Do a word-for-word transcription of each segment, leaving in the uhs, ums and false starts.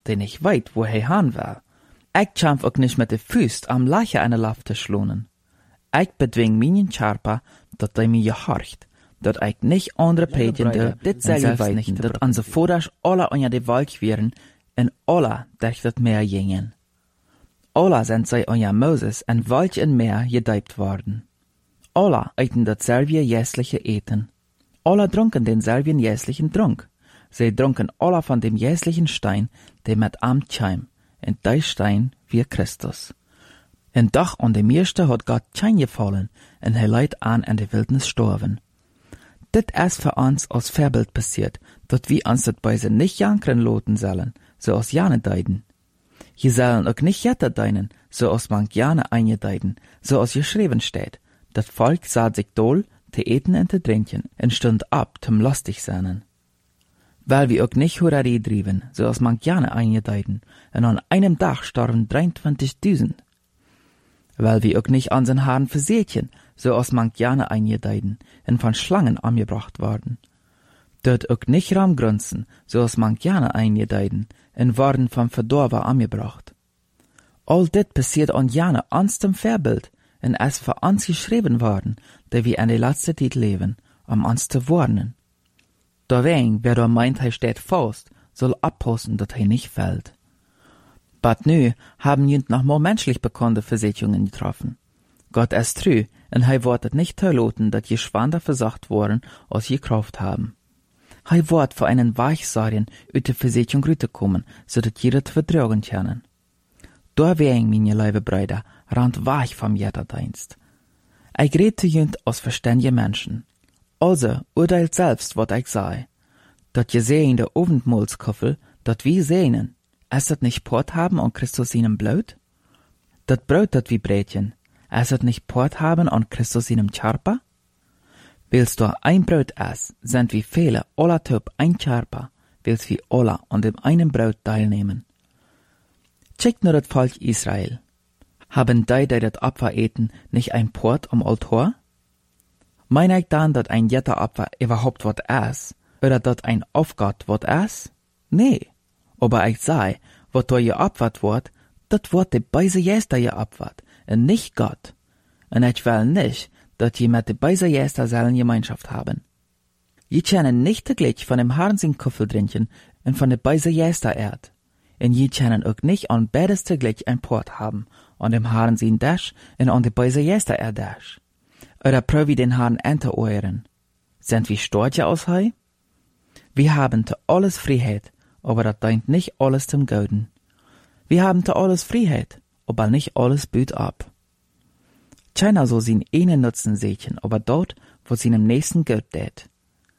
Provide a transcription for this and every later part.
der nicht weit, wo hij han will. Ik kämpf ook nicht mit de Füßt am Leiche eine Lauf te schlonen. Ik bedwing meinen Charpa, dat hij mir gehorcht, dat ik nicht andere Pädien de, dit zelf weten, dat onze voeders alle onder de wolk wären, en alle durch dat Meer gingen. Alle sind zij onder Moses en Wolk in Meer gedeibt worden. Alle eiten datselbe jässliche Eten. Alle trunken denselben jässlichen Trunk. Sie trunken alle von dem jässlichen Stein, der mit am Tscheim, und der Stein wie Christus. Und doch an dem ersten hat Gott Tschein gefallen, und er leidt an in der Wildnis sterben. Dit ist für uns als Vorbild passiert, dat wir uns dat Beise nicht jankern loten sollen, so als jane deiden. Je sollen auch nicht jetter deinen, so als man jane eingedeiden, so als geschrieben steht. Dat Volk sah sich doll, te eten en te drinken, en stund ab zum lustig sein. Weil wir auch nicht Hurrari drieben, so als man gerne eingedeiden, und an einem Tag starben dreiundzwanzigtausend. Weil wir auch nicht an den Haaren versehtchen, so als man gerne eingedeiden, und von Schlangen angebracht worden. Dort auch nicht Raumgrunzen, so als man gerne eingedeiden, und worden vom Verdorber angebracht. All dit passiert an jane ans dem Vorbild, und es für uns geschrieben worden, da wir in der letzten Zeit leben, um uns zu warnen. Deswegen, wer da meint, er steht fast, soll abpassen, dass er nicht fällt. But nu haben jünd noch mehr menschlich bekannte Versicherungen getroffen. Gott ist treu, und er wird nicht verloten, dass je schwander versagt worden, als je gekauft haben. Er wird für einen Weichsagen aus der Versicherung rüberkommen, so dass jeder zu vertragen können. Deswegen, meine liebe Brüder, rand weich vom Jetterdienst. Ich rede zu jünd aus verständigen Menschen. Also, urteilt selbst, wat ich sei. Dat je sehen der Abendmahlskoffel, dat wir sehnen, es dat nicht Port haben an Christus seinem Blut? Dat Brot, dat wir brätchen, es dat nicht Port haben an Christus seinem Charpa? Willst du ein Brot essen, sind wie viele, aller Typ ein Charpa, willst wir alle an dem einen Brot teilnehmen. Check nur das Volk Israel. Haben die, die das Opfer eten, nicht ein Port am Altar? Mein ich dann, dat ein jetter Opfer überhaupt wat ist? Oder dat ein Aufgott wat ist? Nee. Aber ich sei, wat da geopfert wird, dat wird de Beise Jester geopfert, und nicht Gott. Und ich will nicht, dat je mit de Beise Jester sollen Gemeinschaft haben. Je können nicht täglich von dem Herrn sin Kuffel trinken und von de Beise Jester erd. Und je können auch nicht an beides täglich ein Port haben, an dem Herrn sin Dash und an de Beise Jester erdash. Oder probi den Herrn ente euren. Sind wir stolz aus hei? Wir haben te alles Freiheit, aber das deint nicht alles zum Gouden. Wir haben te alles Freiheit, aber nicht alles büt ab. Keiner so sin einen Nutzen sehen, aber dort, wo seinem nächsten Geld tät.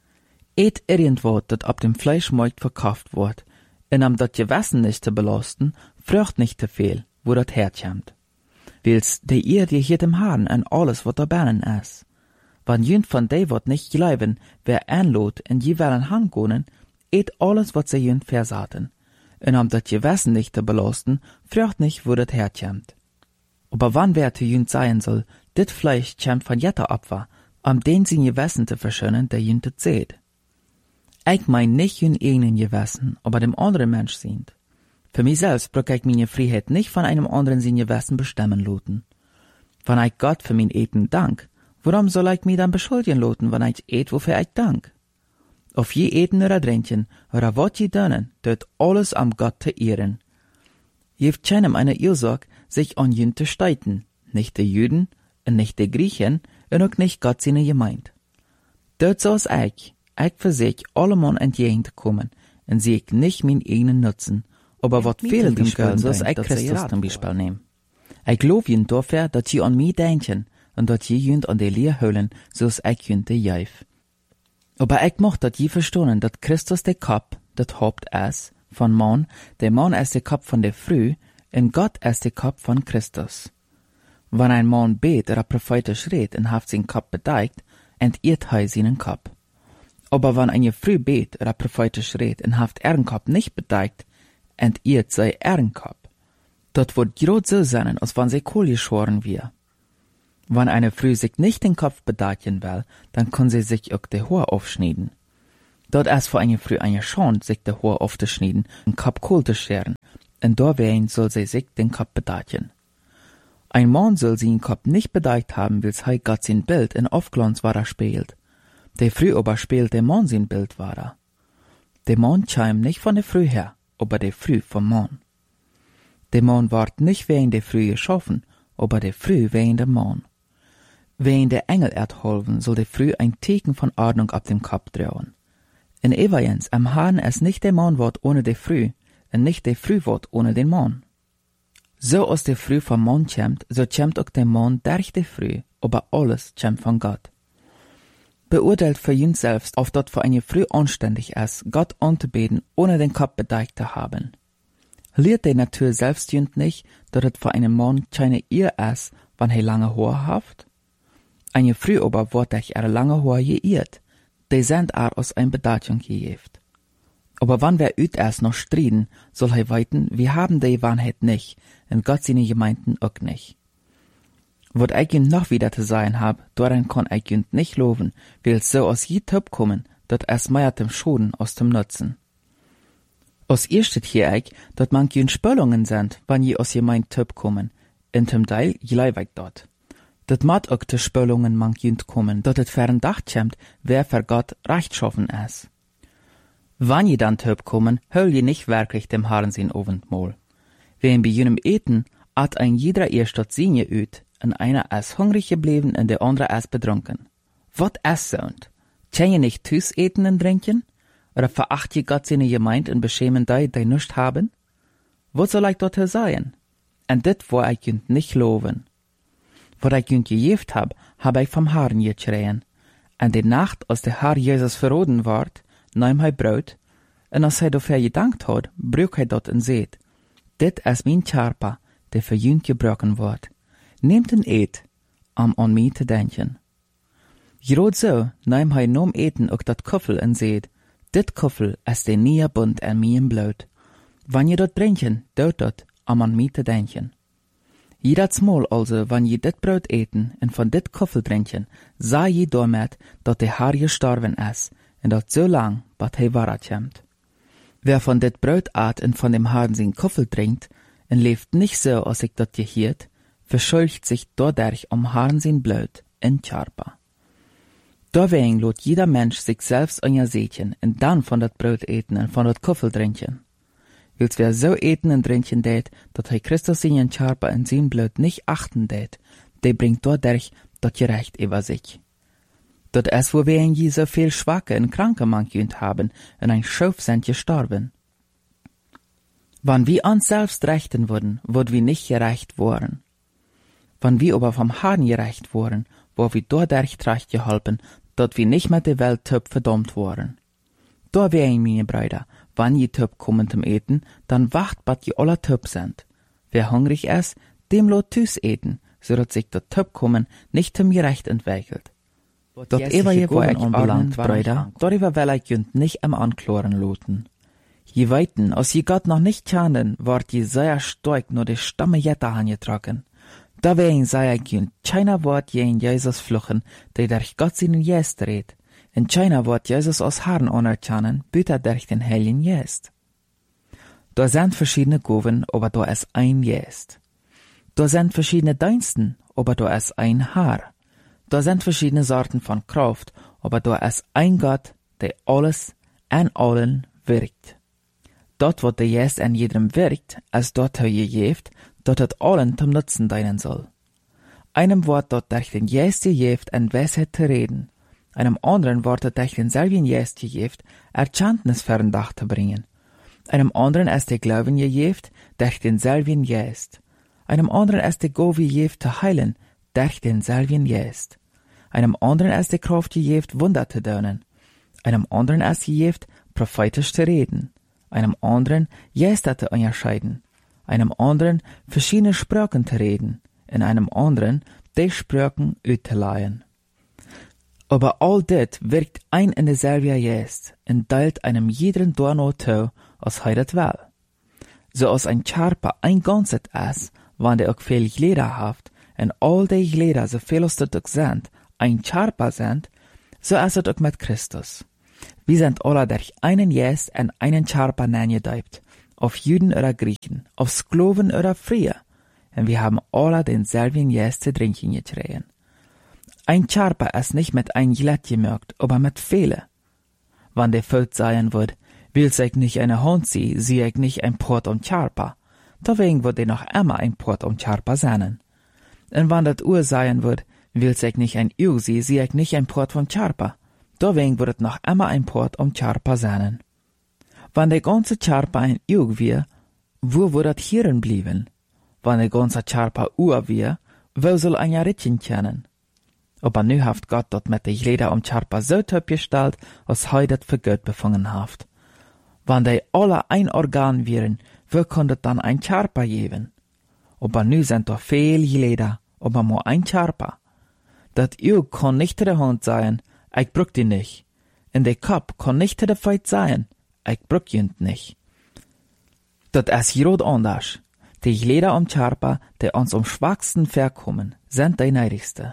Et irgendwo, dat ab dem Fleischmarkt verkauft wird, und am dat Gewissen nicht zu belasten, fragt nicht zu viel, wo dat herkommt. Wils de ihr dir hier dem Haaren an alles, wat da bernen is. Wann jünd von de wat nicht glauben, wer einlot in jeweiligen Hangonen, et alles, wat sie jünd versaten. Und am dat Gewissen nicht zu belasten, fragt nicht, wo dat herkommt. Aber wann wer zu jünd sein soll, dit Fleisch kämmt von jetter Opfer, am den sie Gewissen zu verschönen, der jünd het seht. Ich mein nicht jünd eigenen Gewissen, aber dem anderen Mensch sind. Für mich selbst brauche ich meine Freiheit nicht von einem anderen seine Gewissen bestimmen loten. Wenn ich Gott für mein Eten dank, warum soll ich mich dann beschuldigen loten, wenn ich et, wofür ich dank? Auf je Eten oder Trinken, oder wat je dönnen, tut alles am Gott zu ehren. Jeft keinem eine Ursache, sich an jünd zu streiten, nicht die Juden, und nicht die Griechen, und auch nicht Gott seine Gemeinde. Dort so ist ich, ich versich allemann entgegenzukommen, und sehe ich nicht mein eigenen Nutzen, aber wat viele dem können, so ich Christus zum Beispiel nehmen. Ich glaub jünd dafür, dass sie an mich denken, und dass sie jünd an die Lehr hören, so ich jünd die Jäuf. Aber ich mocht dat je verstehen, dass Christus der Kopf, das Haupt ist, von Mann, der Mann ist der Kopf von der Früh, und Gott ist der Kopf von Christus. Wenn ein Mann bet oder prophetisch redet und haft seinen Kopf bedeckt, entehrt er seinen Kopf. Aber wenn eine Früh bet oder prophetisch redet und haft ihren Kopf nicht bedeckt, entehrt sei ihren Kopf. Dort wird grad so sein, als wenn sie Kohl geschoren wir. Wenn eine Früh sich nicht den Kopf bedecken will, dann kann sie sich auch die Haare aufschneiden. Dort es voor een früh een schand sich de Haar aufzuschneiden, en Kap kohl zu scheren, en doorwegen soll sie sich den Kap bedachen. Ein Mann soll seinen Kap nicht bedeicht haben, weil er Gott sein Bild in Aufglanz war er spielt. Der früh aber spielt der Mann sein Bild war er. Der Mann kam nicht von der Früh her, aber der Früh vom Mann. Der Mann ward nicht wegen der Früh geschaffen, aber der Früh wegen der Mann. Wegen der Engel erdholven soll der Früh ein Teken von Ordnung ab dem Kap drauen. In Evajens am Hahn es nicht der Mann wort ohne der Früh, und nicht der Früh wort ohne den Mann. So aus der Früh vom Mann kämmt, so kämmt auch der Mann durch der Früh, aber alles kämmt von Gott. Beurteilt für ihn selbst, auf dort für eine Früh anständig ist, Gott anzubeten, ohne den Kopf bedeckt zu haben. Lehrt der Natur selbst jünd nicht, dass es für einen Mann keine Ehe ist, wann er lange Haar haft? Eine Früh aber wird durch ihre lange Haar geirrt, die sind er aus ein Bedeutung gejeft. Aber wann wer üt erst noch striden, soll er weiten, wir haben die Wahrheit nicht, und Gott seine Gemeinden auch nicht. Wat ich jünd noch wieder zu sagen hab, daran kann ich jünd nicht loben, weil so aus je Töp kommen, dat es mehr dem Schoden aus dem Nutzen. Aus ihr steht hier ich, dat man jünd Spöllungen sind, wann je aus je mein Töp kommen, in dem Teil je leiweg dort. Dat mat auch de Spöllungen man jünd kommen, dat et fern Dach kämmt, wer für Gott rechtschaffen ist. Wann je dann Töp kommen, höll je nicht wirklich dem Herrn sein Oventmahl. Wen bei jenem Eten, hat ein jeder erst dort Sinje üt, und einer ist hungrig geblieben und der andere ist betrunken. Wat es sound? Kann je nicht Tüß eten und trinken? Oder veracht je Gott seine Gemeinde und beschämen die, die nichts haben? Wat soll ich dort sein? Und dit wo ich jünd nicht loben. Wat ich jünd gejeft hab, hab ich vom Herrn geschreien. Und die Nacht, als der Herr Jesus verroden ward, nahm er Brot, und als er dafür gedankt hat, brüch er dort und seht, dit ist mein Körper, der für jünd gebrochen wird. Nehmt en eet, am an mij te denken. Gerade so nahm hij nom eten ook dat kuffel en seht, dit kuffel is de nieuwe bund en mijn bloed. Wann je dat drinken, doet dat, am an mij te denken. Jedes Mal also, wann je dit brood eten en van dit kuffel drinken, sah je damit, dat de Herr gestorben is, en dat so lang, bat hij wahrheit komt. Wer von dit brood aat en van dem Herrn zijn kuffel trinkt, en leeft nicht so, als ik dat gehiert, verschuldigt sich dadurch am Herrn sein Blut in Körper. Deswegen lot jeder Mensch sich selbst an ihr Sätchen und dann von dat Brot eten und von dat Kuffel trinken. Wils wer so eten und trinken tät, dat hij Christus in ihren Körper und sein Blut nicht achten tät, der bringt dadurch dat Gerecht über sich. Dat es, wo wir in je so viel Schwache und Kranke manchjünd haben und ein Schuf sind gestorben. Wann wir uns selbst rechten würden, würd wir nicht gerecht worden. Wann wir aber vom Herrn gerecht wurden, wo wir dadurch recht geholpen, dat wir nicht mehr der Welt töp verdammt wurden. Da wären meine Brüder, wann je töp kommen zum Eten, dann wacht, bat je aller töp sind. Wer hungrig ist, dem lot tüs eten, so dat sich dat töp kommen nicht zum Gerecht entwickelt. Dat ever je wo ich anbelangt, Brüder, darüber will ich jünd nicht am Ankloren loten. Je weiten, als je Gott noch nicht kennen, ward je sehr stark nur die Stamme Jetta angetragen. Da wegen sei ich jünd, keiner Wort je in Jesus fluchen, der durch Gott seinen Jest redet. In keiner Wort Jesus als Herrn anerkennen, büter durch den Heiligen Jest. Da sind verschiedene Goven, aber da ist ein Jest. Da sind verschiedene Diensten, aber da ist ein Herr. Da sind verschiedene Sorten von Kraft, aber da ist ein Gott, der alles an allen wirkt. Dort, wo der Jest an jedem wirkt, als dort er gejeft, dort het allen zum Nutzen dienen soll. Einem Wort dort durch den Jest gejeft an Weisheit zu reden, einem anderen Wort dort durch denselben Jest gejeft, Erkenntnis fern Dach zu bringen, einem anderen ist der Glauben gejeft, durch denselben Jest, einem anderen ist der Go gejeft zu heilen, durch denselben Jest, einem anderen ist der Kraft gejeft, Wunder zu tun, einem anderen ist gejeft, prophetisch zu reden, einem anderen Jester zu unterscheiden, einem anderen verschiedene Sprachen zu reden, in einem anderen die Sprachen auszuleihen. Aber all dit wirkt ein in derselbe Jest und teilt einem jeden Dorno zu, als er das will. So als ein Körper ein Ganzes ist, wann der auch viel Glieder hat, und all die Glieder, so viel als das auch sind, ein Körper sind, so ist es auch mit Christus. Wir sind alle durch einen Geist en einen Körper neergedeupt, auf Juden oder Griechen, auf Sklaven oder Freie, und wir haben alle denselben Geist zu trinken gekriegt. Ein Körper ist nicht mit ein Glatt gemerkt, aber mit viele. Wenn der Volk sagen wird, will ich nicht eine Hand sie, sehe ich nicht ein Port um Körper, deswegen wird er noch immer ein Port um Körper sein. Und wenn das Uhr sagen wird, will ich nicht ein Uhr sie, sehe ich nicht ein Port vom Körper, deswegen wird es noch immer ein Port um Körper sein. Wenn der ganze Körper ein Uhr wäre, wo wird das hierin blieben? Wenn der ganze Körper Uhr wäre, wo soll ein Ritchen kennen? Aber nu haft Gott dort mit de Glieder um Körper so gestellt, als hei dat für Gott befangen haft. Wenn die alle ein Organ wären, wo konnte dann ein Körper geben? Aber nu sind doch viel Glieder, aber nur ein Körper. Dat Auge kann nicht der Hand sein, ich brück die nicht. In der Kopf kann nicht der Feit sein, ich brück ihn nicht. Dat ist grad anders. Die Glieder um Körper, die uns am schwachsten verkommen, sind die neidigste.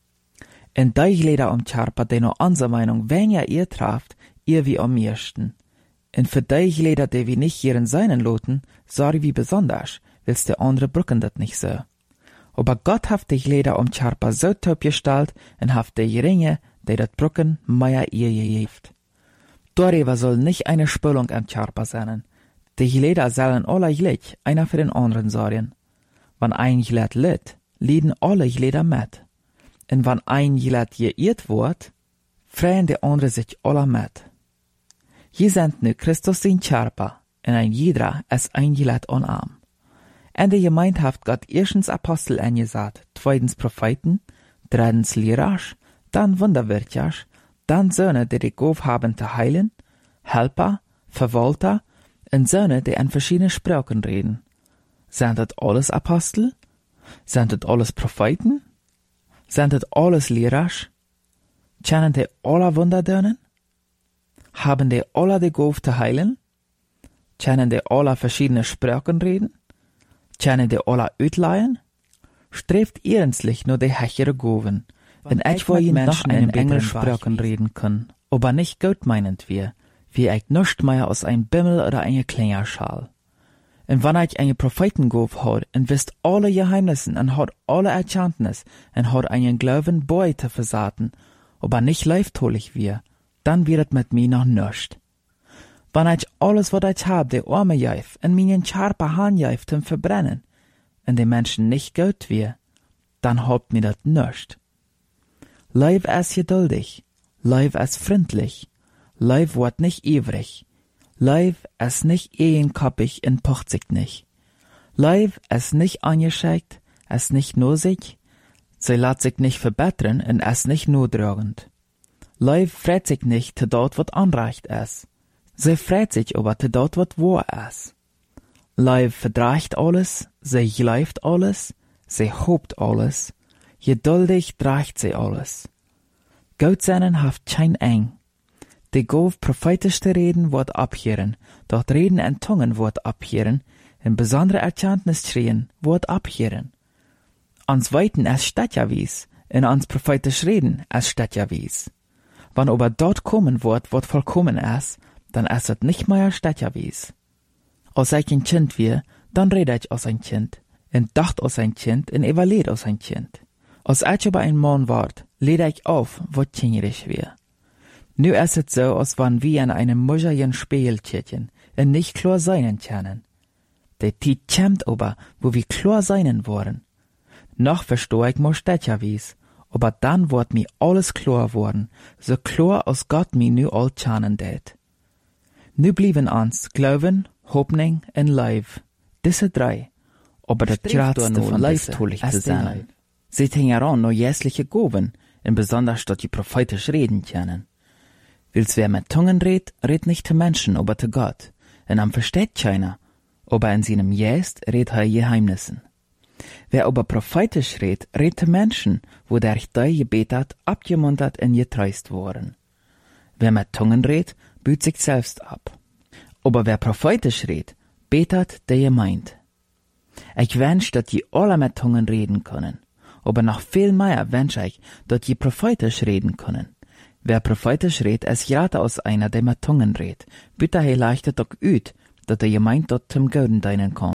En die Glieder um Körper, die noch unsere Meinung weniger ihr trafft, ihr wie am meisten. En für die Glieder, die wir nicht hierin seinen loten, sorry wie besonders, willst der andere brücken dat nicht so. Aber Gott hat die Glieder um Körper so taub gestellt und hat die geringe, die dat brücken, mehr ihr gegeft. Darüber soll nicht eine Spülung am Körper sein. Die Glieder sollen alle gleich, einer für den anderen sorgen. Wenn ein Glied litt, lieden alle Glieder mit. Und wenn ein Glied geirrt wird, freuen die anderen sich alle mit. Je sind nu Christus sein Körper, und ein jeder ist ein Glied an Arm. In der Gemeinde hat Gott erstens Apostel angesagt, zweitens Propheten, drittens Lehrer, dann Wunderwirker, dann Söhne, die die Gabe haben zu heilen, Helfer, Verwalter und Söhne, die an verschiedenen Sprachen reden. Sind das alles Apostel? Sind das alles Propheten? Sind das alles Lehrer? Kennen die alle Wunderdönen? Haben die alle die Gabe zu heilen? Kennen die alle verschiedene Sprachen reden? Kennen die alle Utleihen? Strebt ernstlich nur die hechere Gaben, wenn ich vor ihnen noch einen Englisch Sprachen reden kann, aber nicht gut meinend wir, wie ich nicht mehr aus einem Bimmel oder einer Klingerschal. Und wenn ich eine Prophetengabe hat und wisst alle Geheimnissen und hat alle Erkenntnis und hat einen Glauben bei zu versaten, aber nicht leiftolig wir, dann wird es mit mir noch nicht. Wenn ich alles, was ich hab, die Arme jäuf und meinen Körper handjäuf zum Verbrennen, und die Menschen nicht gut wir, dann habt mir das nicht. Leib ist geduldig, Leib ist freundlich, Leib wird nicht ewig, Leib ist nicht ehenkoppig und pocht sich nicht. Leib ist nicht angeschickt, ist nicht nosig, sie lässt sich nicht verbessern und ist nicht notdrückend. Leib freut sich nicht zu dort, was anreicht ist. Sie freut sich aber zu dort, was wahr ist. Leib verdreicht alles, sie gleift alles, sie hofft alles, geduldig trägt sie alles. Gott seinen haft kein eng. Die Gabe prophetisch zu reden wird abhören, doch Reden in Zungen wird abhören, in besondere Erkenntnis schreien wird abhören. Ans Weiten es steht ja wies, in ans prophetisch Reden es steht ja wies. Wann aber dort kommen wird, wird vollkommen ist, dann ist es nicht mehr steht ja wies. Als ich ein Kind wir, dann rede ich als ein Kind, und dacht als ein Kind, und evaluiert als ein Kind. Als ich aber ein Mann ward, lede ich auf, was kinderisch wir. Nu ist es so, als wenn wir in einem muscheligen Spielchen und nicht klar seinen können. Die Zeit kommt aber, wo wir klar seinen wollen. Noch verstehe ich mir das ja wies, aber dann wird mir alles klar worden, so klar als Gott mir nu all kennen det. Nu blieben uns Glauben, Hoffnung und Leib. Diese drei. Aber das Gradste von leibtolig zu sein. Sie hängen an nur jässliche Gaben, und besonders dort die prophetisch reden können. Willst wer mit Zungen redet, redet nicht zu Menschen, aber zu Gott. Und am versteht keiner, aber in seinem Geist redet er Geheimnissen. Wer aber prophetisch redet, redet zu Menschen, wo der die gebetet, abgemuntert und getreust worden. Wer mit Zungen redet, büht sich selbst ab. Aber wer prophetisch redet, betet der Gemeinde. Ich wünsch, dass die alle mit Zungen reden können, aber noch viel mehr wünsch ich, dass die prophetisch reden können. Wer prophetisch redt, es gerade aus einer, der mit Tungen redt, bitte he leichtet ook uit, dat er gemeint dort zum Gouden dienen kann.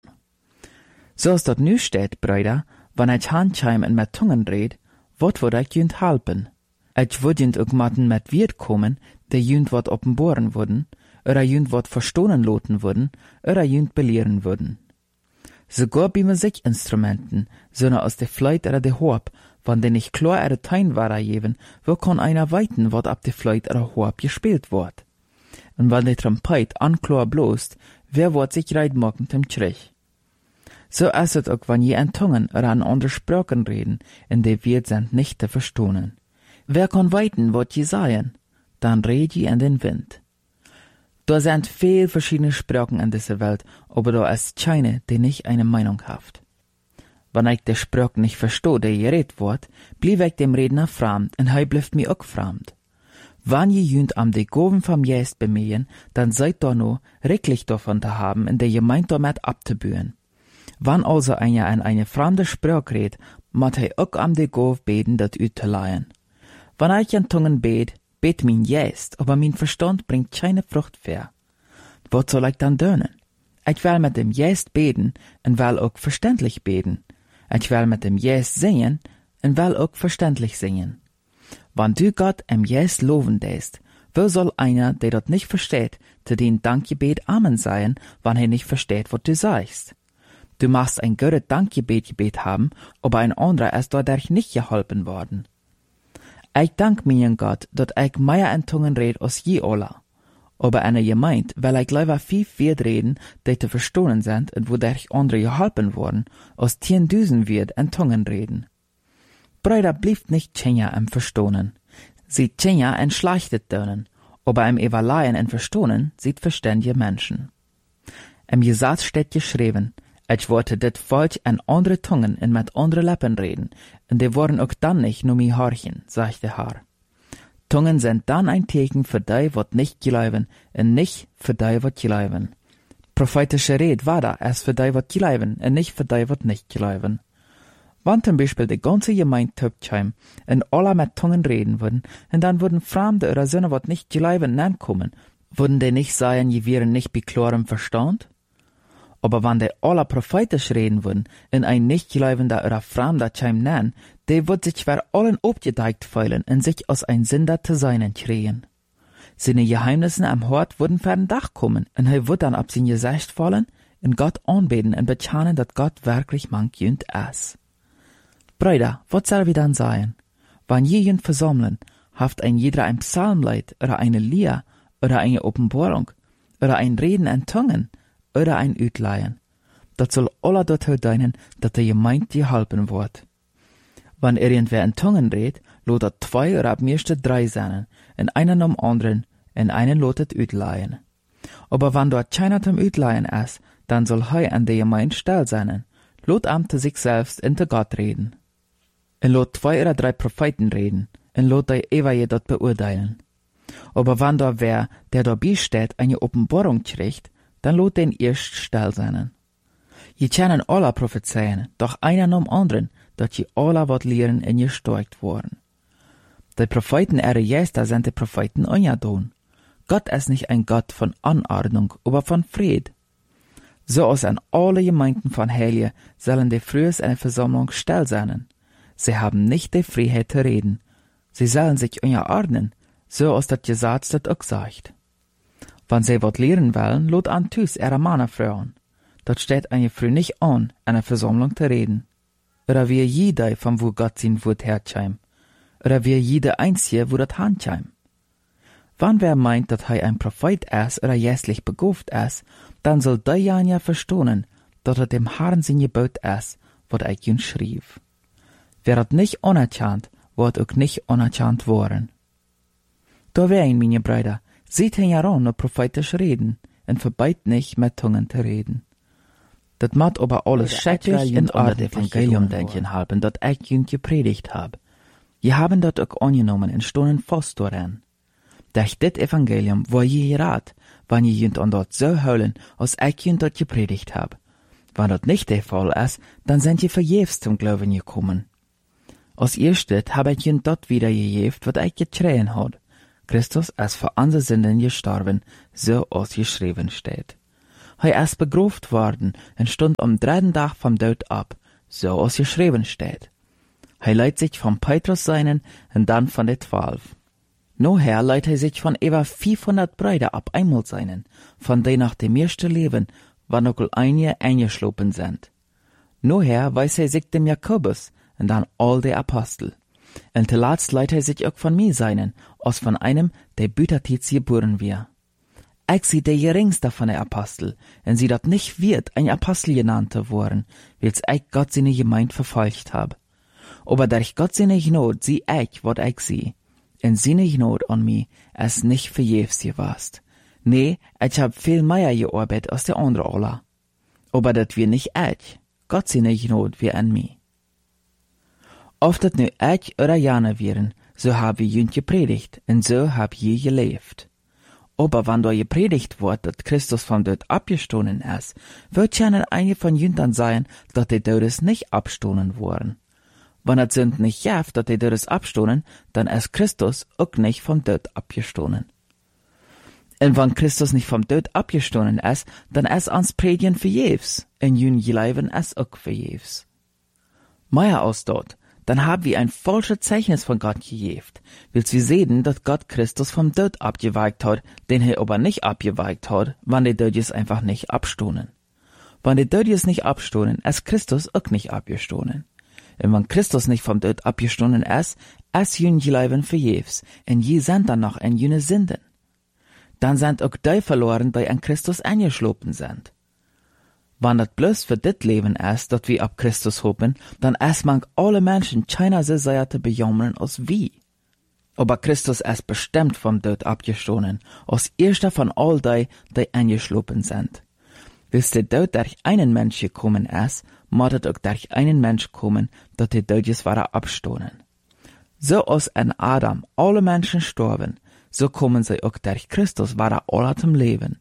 So als dat nu steht, Brüder, wann ich handscheim en mit Tungen red, wat word ich jünd helpen? Ich word jünd ook matten mit Wirt kommen, der jünd wat offenboren wurden, oder jünd wat verstohnen loten wurden, oder jünd belehren wurden. Sogar bei Musikinstrumenten, sondern aus der Flöte oder der Horb, wann den ich klar ihre Teinwara geben, wo kann einer weiten, wat ab der Flöte oder Horb gespielt wird. Und wann der Trompet anklar bloßt, wer wird sich reit machen zum Schrich. So ist es auch, wenn je an Tungen oder an andere Sprachen reden, in der wir sind nicht zu verstohnen. Wer kann weiten, wat je sagen? Dann red je in den Wind. Da sind viel verschiedene Sprachen in dieser Welt, aber da ist keine, die nicht eine Meinung hat. Wenn ich die Sprache nicht verstehe, die geredet wird, blieb ich dem Redner fremd, und er bleibt mir auch fremd. Wenn je jünd am die Goven vom Geist bemühen, dann seid da nur reklich davon zu haben, in der Gemeinde damit abzubühen. Wenn also einer an eine fremde Sprache redet, muss er auch am die Gove beten, dat ut zu leihen. Wenn ich in Tungen bet, bet mein Geist, aber mein Verstand bringt keine Frucht mehr. Was soll ich dann tun? Ich will mit dem Geist beten und will auch verständlich beten. Ich will mit dem Geist singen und will auch verständlich singen. Wenn du Gott im Geist loben lässt, wo soll einer, der das nicht versteht, zu den Dankgebet Amen sein, wenn er nicht versteht, was du sagst? Du machst ein gutes Dankgebet gebet haben, aber ein anderer ist dadurch nicht geholfen worden. Ich dank meinen Gott, dat ich mehr in Tungen red als je alla. Aber eine Gemeinde will ich lieber viel Wert reden, die zu verstehen sind und wodurch andere geholfen worden, als zehntausend wird in Tungen reden. Brüder blieft nicht tschenja im Verstohnen. Sie tschenja in schlechtet tönen, aber im Evaluieren in Verstohnen sieht verständige Menschen. Im Gesetz steht geschrieben, ich wollte dit Volk in andere Tungen und mit andere Lippen reden, und die wollen auch dann nicht nur mi horchen, sagt der Herr. Tungen sind dann ein Zeichen für die, wat nicht glauben, und nicht für die, wat glauben. Prophetische Red war da erst für die, wat glauben, und nicht für die, wat nicht glauben. Wenn zum Beispiel die ganze Gemeinde töpfheim und alle mit Tungen reden würden, und dann würden Fremde oder Söhne, wat nicht glauben, nankommen, würden die nicht sagen, je wären nicht bei klarem Verstand? Aber wenn die alle prophetisch reden würden, in ein nicht-Gläubender oder Fremder Scheim nennen, die wird sich für allen abgedeckt fühlen und sich aus ein Sünder zu seinen kriegen. Seine Geheimnisse am Hort würden für den Dach kommen, und er wird dann ab sein Gesicht fallen und Gott anbeten und bekennen, dass Gott wirklich manchjünd ist. Brüder, was soll wir dann sagen? Wenn jemand versammeln, haft ein jeder ein Psalmlied oder eine Lied oder eine Offenbarung oder ein Reden in Tungen, oder ein Utleihen. Dat soll alle dazu dienen, dat der Gemeinde geholfen wird. Wenn irgendwer in Tungen redet, lotet zwei oder ab meiste drei sein, in einen um anderen, in einen lotet Utleihen. Aber wenn dort keiner zum Utleihen ist, dann soll er an der Gemeinde still sein, lot am zu sich selbst in der Gott reden. Und lot zwei oder drei Propheten reden, und lot die ewige dort beurteilen. Aber wenn da wer, der dabei steht, eine Offenbarung kriegt, dann lot den erst still sein. Je kennen alle prophezeien, doch einer um anderen, dat je alle wat lehren en gesteuert worden. Die Propheten ihre Geister sind die Propheten ungedon. Gott ist nicht ein Gott von Anordnung, aber von Fried. So als an alle Gemeinden von Heiligen sollen die frühes eine Versammlung still sein. Sie haben nicht die Freiheit zu reden. Sie sollen sich unterordnen, so als das Gesetz das auch sagt. Wenn sie wat lehren wollen, lot an Tüs ihre Männer frauen. Dort steht eine Frau nicht an, einer Versammlung zu reden. Oder wie jeder, von wo Gott sein Wort herscheim. Oder wie jeder Einzige, wo das handscheim. Wenn wer meint, dass er ein Prophet ist oder jästlich begabt ist, dann soll der ja verstehen, dass er dem Herrn sein Gebot ist, was er ihm schrieb. Wer das nicht anerkannt, wird auch nicht anerkannt worden. Da wären, meine Brüder, seht ihn ja an, nur prophetisch reden, und verbeit nicht, mit Tungen zu reden. Dat mat aber alles schrecklich in Ort Evangelium denken haben, dat ich jünd gepredigt hab. Je haben dat auch angenommen und stonden fast daran. Durch dit Evangelium war je rat, wann je jünd an dort so heulen, als ich jünd dort gepredigt hab. Wenn dat nicht der Fall ist, dann sind je verjährs zum Glauben gekommen. Als erstes hab ich jünd dort wieder gejeft, wat ich geschrien hat, Christus ist für unsere Sünden gestorben, so als geschrieben steht. Er ist begraft worden und stund am dritten Tag vom Tod ab, so als geschrieben steht. Er leitet sich von Petrus seinen und dann von den Zwölf. Noher leitet er sich von über vierhundert Brüder ab einmal seinen, von denen nach dem ersten Leben, wann noch einige eingeschlopen sind. Noher weiß er sich dem Jakobus und dann all die Apostel. Und zuletzt leitet er sich auch von mir seinen, als von einem, der Bütertits geboren wir. Ich sie der geringste von den Apostel, und sie dat nicht wird ein Apostel genannt worden, weil's ich Gott seine Gemeinde verfolgt hab. Aber durch Gott seine Gnade sieh ich, wat ich sieh. Und seine Gnade an mir ist nicht vergebens gewesen. Nee, ich hab viel mehr gearbeitet als der andere alle. Aber dat wir nicht ich, Gott seine Gnade wie an mir. Oft dat nu ich oder Jana wären, so hab ich jünd gepredigt, und so hab je gelebt. Aber wenn da gepredigt wird, dass Christus vom Tod abgestoßen ist, wird ja einige von jünd dann sein, dass die Todes nicht abgestoßen wurden. Wenn es sind nicht jaft, dass die Todes abstoßen, dann ist Christus auch nicht vom Tod abgestoßen. Und wenn Christus nicht vom Tod abgestoßen ist, dann ist ans Predigen vergebens, und jün Leben ist auch vergebens. Mehr als dort, dann haben wir ein falsches Zeichnis von Gott gegeben, weil wir sehen, dass Gott Christus vom Tod abgeweicht hat, den er aber nicht abgeweicht hat, wenn die Dödjes einfach nicht abstoßen. Wenn die Dödjes nicht abstoßen, ist Christus auch nicht abgestoßen. Und wenn Christus nicht vom Tod abgestoßen ist, ist jün Leben vergebens, und je sind dann noch in jüne Sünden. Dann sind auch die verloren, die an Christus eingeschlopen sind. Wenn das bloß für dit Leben ist, dat wir ab Christus hoffen, dann ist man alle Menschen keiner so sehr zu bejammern als wie. Aber Christus ist bestimmt vom Tod abgestoßen, als erster von all die, die eingeschlopen sind. Weil der Tod durch einen Mensch gekommen ist, muss es auch durch einen Mensch kommen, dat die Todjes waren abstoßen. So als in Adam alle Menschen sterben, so kommen sie auch durch Christus waren alle zum Leben.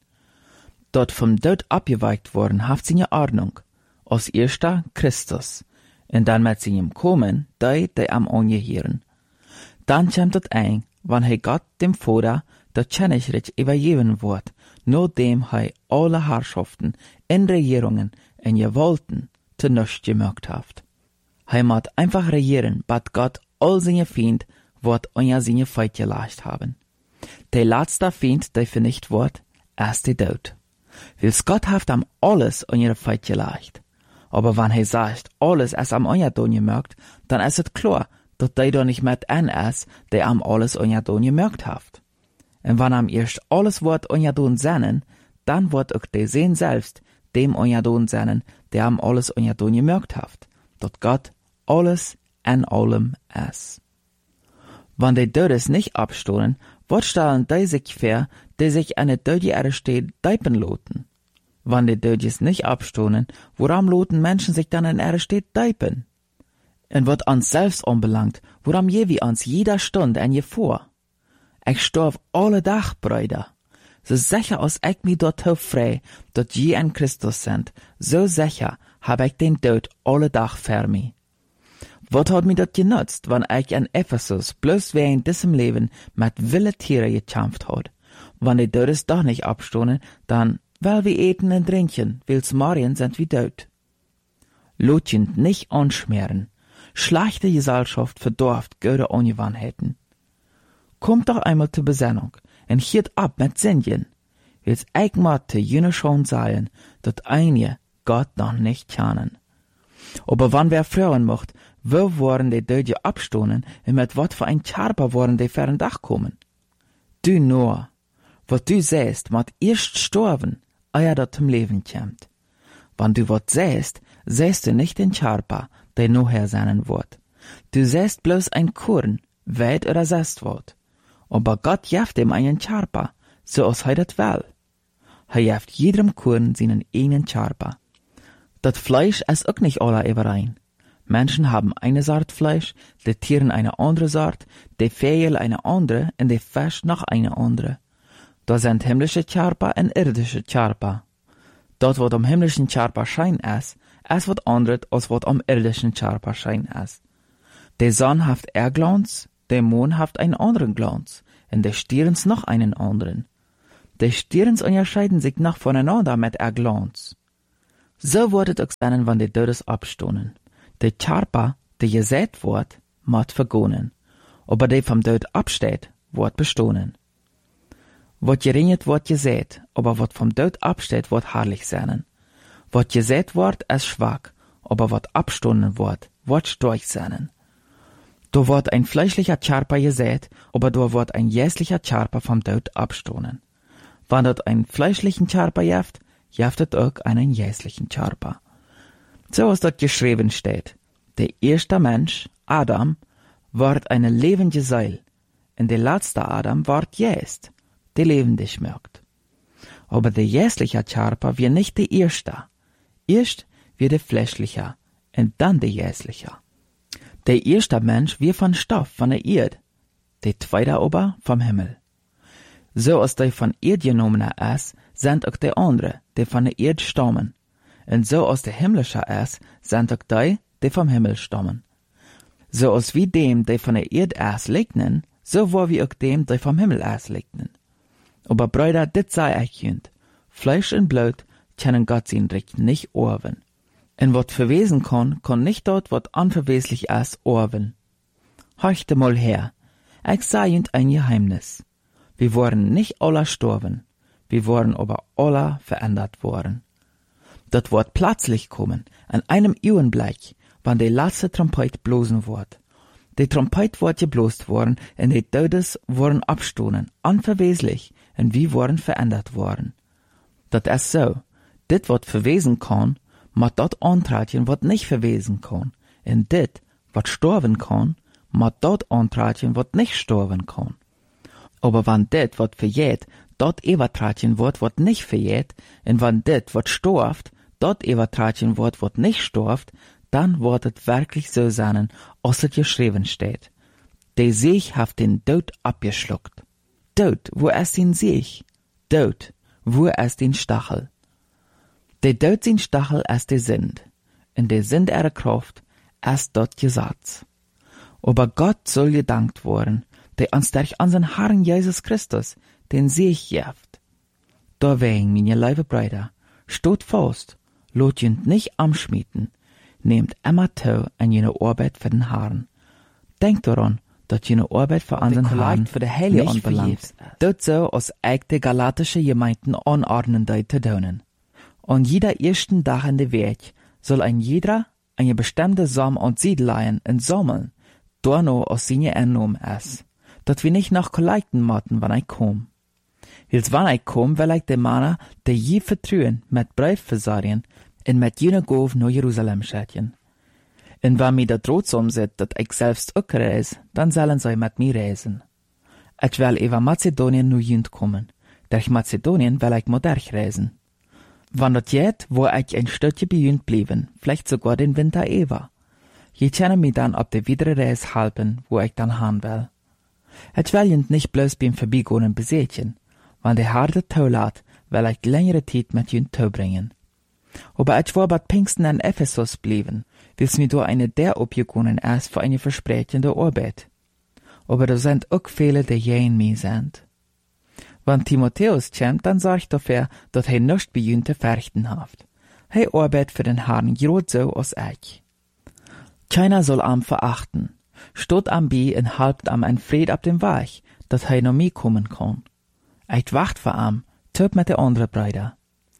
Dort vom Tod abgeweicht worden, haft sie in Ordnung. Als erster Christus. Und dann mit sie ihm kommen, die, die am ungehören. Dann kommt es ein, wann er Gott dem Vater, der Königreich übergeben wird, nur dem er alle Herrschaften in Regierungen und Gewalten zu nichts gemacht hat. Er muss einfach regieren, bis Gott all seine Feinde wird unter seine Feind gelegt haben. Der letzte Feind, der vernichtet wird, ist der Tod. Weil Gott hat am alles an ihre Feind gelegt. Aber wenn er sagt, alles ist am Ungedon gemerkt, dann ist es klar, dass der da nicht mit ein ist, der am alles Ungedon gemerkt hat. Und wenn am erst alles wird Ungedon sennen, dann wird auch der Sehen selbst dem Ungedon sennen, der am alles Ungedon gemerkt hat, dass Gott alles in allem ist. Wenn die Todes nicht abstoßen, wird stellen die sich vor, die sich an der Tödje Erde deipen loten. Wenn die Tödjes nicht abstoßen, woran loten Menschen sich dann in Erde deipen? Und wird uns selbst anbelangt, woran je wie uns jeder Stunde en je vor. Ich storf alle Tag, Brüder. So sicher als ich mich dort frei, dass je in Christus sind, so sicher hab ich den Tod alle Tag für mich. Was hat mir das genutzt, wenn ich in Ephesus bloß während diesem Leben mit wilde Tiere gekämpft hat? Wenn die Todes doch nicht abstoßen, dann, weil wir eten und trinken, weil's morgen sind wir tot. Lotjend nicht anschmieren. Schlechte Gesellschaft verdorft gute Ungewohnheiten. Kommt doch einmal zur Besinnung und hiert ab mit Singen, weil's ich mochte jene schon sein, dass einige Gott noch nicht kennen. Aber wann wer fragen mocht, wo waren die Dödje abstoßen und mit wat für ein Körper waren die für ein Dach kommen? Du nur, was du säst, mat erst sterben, ehe dat zum Leben kommt. Wenn du wat säst, säst du nicht den Körper, der nachher sein wird. Du säst bloß ein Korn, weit oder säst wird. Aber Gott jaft ihm einen Körper, so als er das will. Er jaft jedem Korn seinen eigenen Körper. Das Fleisch ist auch nicht alle überein. Menschen haben eine Sort Fleisch, die Tieren eine andere Sort, die Vögel eine andere und die Fisch noch eine andere. Da sind himmlische Körper und irdische Körper. Dort, wo am himmlischen Körper Schein ist, ist was anderes, als was am irdischen Körper Schein ist. Die Sonne hat ihr Glanz, der Mond hat einen anderen Glanz, und die Stierens noch einen anderen. Die Stierens unterscheiden sich noch voneinander mit ihr Glanz. So wird es auch sein, wenn die Todes abstonen. Die Charpa, die gesät wird, moet vergonen, aber die vom Tod absteht, wird bestohnen. Wat geringet wird gesät, aber wat vom Tod absteht, wird herrlich sein. Wat gesät wird, ist schwach, aber wat abstonen wird, wird stark sein. Da wird ein fleischlicher Charpa gesät, aber da wird ein jässlicher Charpa vom Tod abstonen. Wenn dort ein fleischlichen Charpa jeft, jeftet auch einen jässlichen Charpa. So ist dort geschrieben steht, der erste Mensch, Adam, wird eine lebende Seil, und der letzte Adam wird jäst, der lebendig merkt. Aber der jässliche Charpa wird nicht der erste. Erst wird der fleischliche, und dann der jässliche. Der erste Mensch wird von Stoff, von der Erde, der zweite aber vom Himmel. So als der von Erde genommene ist, sind auch die anderen, die von der Erde stammen. Und so als der himmlische ist, sind auch die, die vom Himmel stammen. So als wie dem, die von der Erde ist, legnen, so war wie auch dem, die vom Himmel ist, legnen. Aber Brüder, dit sei ich jünd. Fleisch und Blut können Gott sein Recht nicht orven. Und wat verwesen kann, kann nicht dort, wat unverweslich ist, orven. Horchte mal her. Ich sah jünd ein Geheimnis. Wir waren nicht alle gestorben. Wir waren aber alle verändert worden. Das wird plötzlich kommen, an einem Augenblick, wann die letzte Trompet blosen wird. Die Trompet wird geblost worden, und die Todes wurden abstoßen, unverweslich, und wir wurden verändert worden. Das ist so. Dit, wat verwesen kann, mat dat antreten, wat nicht verwesen kann. Und dit, wat sterben kann, mat dat antreten, wat nicht sterben kann. Aber wenn dit, wat verjäht, dat übertreten wird, wat nicht verjäht, und wenn dit, wat storft, dat übertreten wird, wat nicht storft, dann wird es wirklich so sein, als es geschrieben steht. Der Sieg hat den Tod abgeschluckt. Tod, wo ist den Sieg? Tod, wo ist den Stachel? Der Tod sein Stachel ist der Sünd, und der Sünd ihre Kraft ist dort Gesetz. Aber Gott soll gedankt worden, der uns durch unseren Herrn Jesus Christus den Sieg gibt. Deswegen, meine liebe Brüder, steht fast, lot jünd nicht amschmieden, nehmt immer zu an jene Arbeit für den Herrn. Denkt daran, dass jene Arbeit für unseren Herrn für die Heilige anbelangt. Dort so, als ich die galatische Gemeinden anordnen zu tun. An jeder ersten Tag in der Weg soll ein jeder eine bestimmte Samen und Siedleien entsammeln, da noch aus seine Einnahmen ist, dass wir nicht nach Kollekten maten, wann ich komm. Wils wann ich komm, will ich den Mann, der je vertrauen, mit Brief versorgen, und mit jene Gove nach Jerusalem schicken. Und wenn mir der Droht umsetzt, dass ich selbst auch reise, dann sollen sie mit mir reisen. Ich will über Mazedonien nur jünd kommen. Durch Mazedonien will ich modern reisen. Wenn das geht, wo ich ein Stückchen bei jünd blieben, vielleicht sogar den Winter über. Je können mir dann auf der Wiederreise helfen, wo ich dann hin will. Ich will jünd nicht bloß beim Vorbeigehen besetzen. Wenn der harte Taulat, will ich längere Zeit mit jünd bringen. Aber ich war bei Pfingsten in Ephesus blieben, wils mir da eine der abgegangen ist für eine versprechende Arbeit. Aber da sind auch viele, die je in mir sind. Wenn Timotheus kommt, dann sag ich dafür, dass er nicht bei jünd zu verrichten hat. Er arbeitet für den Herrn gerade so als ich. Keiner soll am verachten. Steht am Bi und halbt am ein Fried ab dem Weg, dass er noch mir kommen kann. Ich wacht für am, töp mit den anderen Brüder.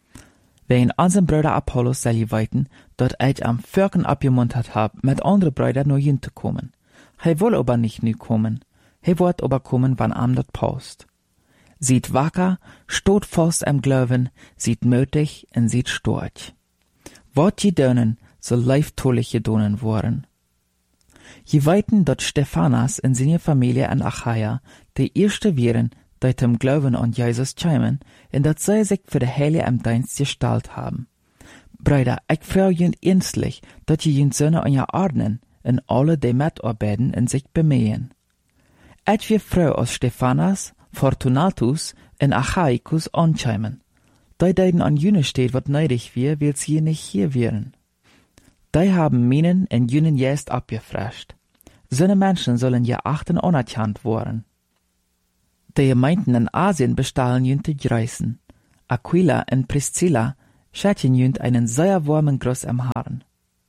Wegen unserem Bruder Apollos soll ich weiten, dass ich am Völken abgemuntert hab, mit anderen Brüdern nur hin zu kommen. Er will aber nicht nu kommen. Er wird aber kommen, wann am das passt. Sieht wacker, steht fast am Glauben, sieht mutig und sieht stark. Wat je dönen, soll leiftolich gedonen worden. Je weiten, dass Stephanas und seine Familie in Achaia die erste wären, die zum Glauben an Jesus kämen, und dass sie sich für die Heilige im Dienst gestellt haben. Brüder, ich frage jünd ernstlich, dass je jünd Söhne an ihr ordnen, und alle, die mitarbeiten und sich bemühen. Ich wir froh aus Stephanas, Fortunatus und Achaicus ankämen. Die deiden an jüne steht, wat neidig wir, weil sie nicht hier wären. Die haben Minen und jünen jetzt abgefrescht. Seine Menschen sollen ja achten anerkannt worden. Die Gemeinden in Asien bestahlen jünt die Greisen. Aquila und Priscilla schätzen jünt einen sehr warmen Gruß am Herrn.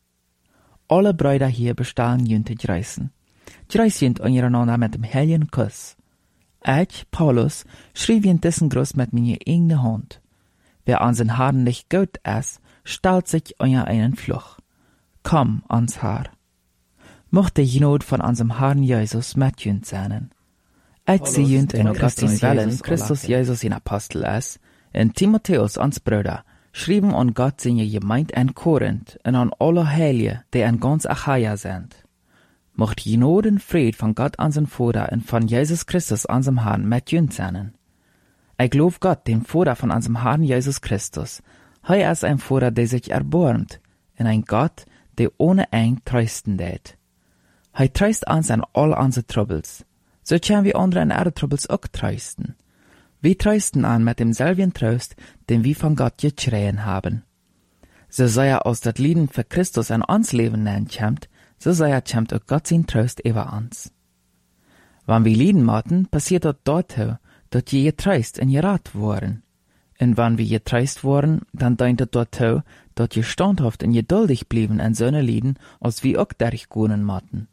Alle Brüder hier bestahlen jünt die Greisen. Greis jünt untereinander mit dem heiligen Kuss. Ich, Paulus, schrieb jünt diesen Gruß mit meiner eigenen Hand. Wer an den Herrn nicht gut ist, stellt sich unter einen Fluch. Komm ans Herr. Mochte die Not von unserem Herrn Jesus mit jünt sein. Ich sehe jünt in Christus Wellen, Christus Jesus in Apostel ist, in Timotheus ans Brüder, schrieben an Gott seine Gemeinde in Korinth und an alle Heiligen, die in ganz Achaia sind. Mocht die Not und Fried von Gott unseren Vater und von Jesus Christus unserem Herrn mit jünt sein. Ich glaub Gott, den Vater von unserem Herrn Jesus Christus. Er ist ein Vater, der sich erbarmt, und ein Gott, der ohne Eng trösten tät. Er tröst uns an all unsere Troubles. So können wir andere in ihre Troubles auch trösten. Wir trösten an mit demselben Trost, den wir von Gott geschrien haben. So sei er aus dat Lieden für Christus an uns Leben nennt, so sei er kämmt auch Gott sein Trost über uns. Wenn wir Lieden machten, passiert dort dort, dass je getröst und gerat worden. Und wenn wir getröst worden, dann deint es dort so, dass je standhaft und geduldig blieben in so ne Lieden, als wir auch derich gunen matten.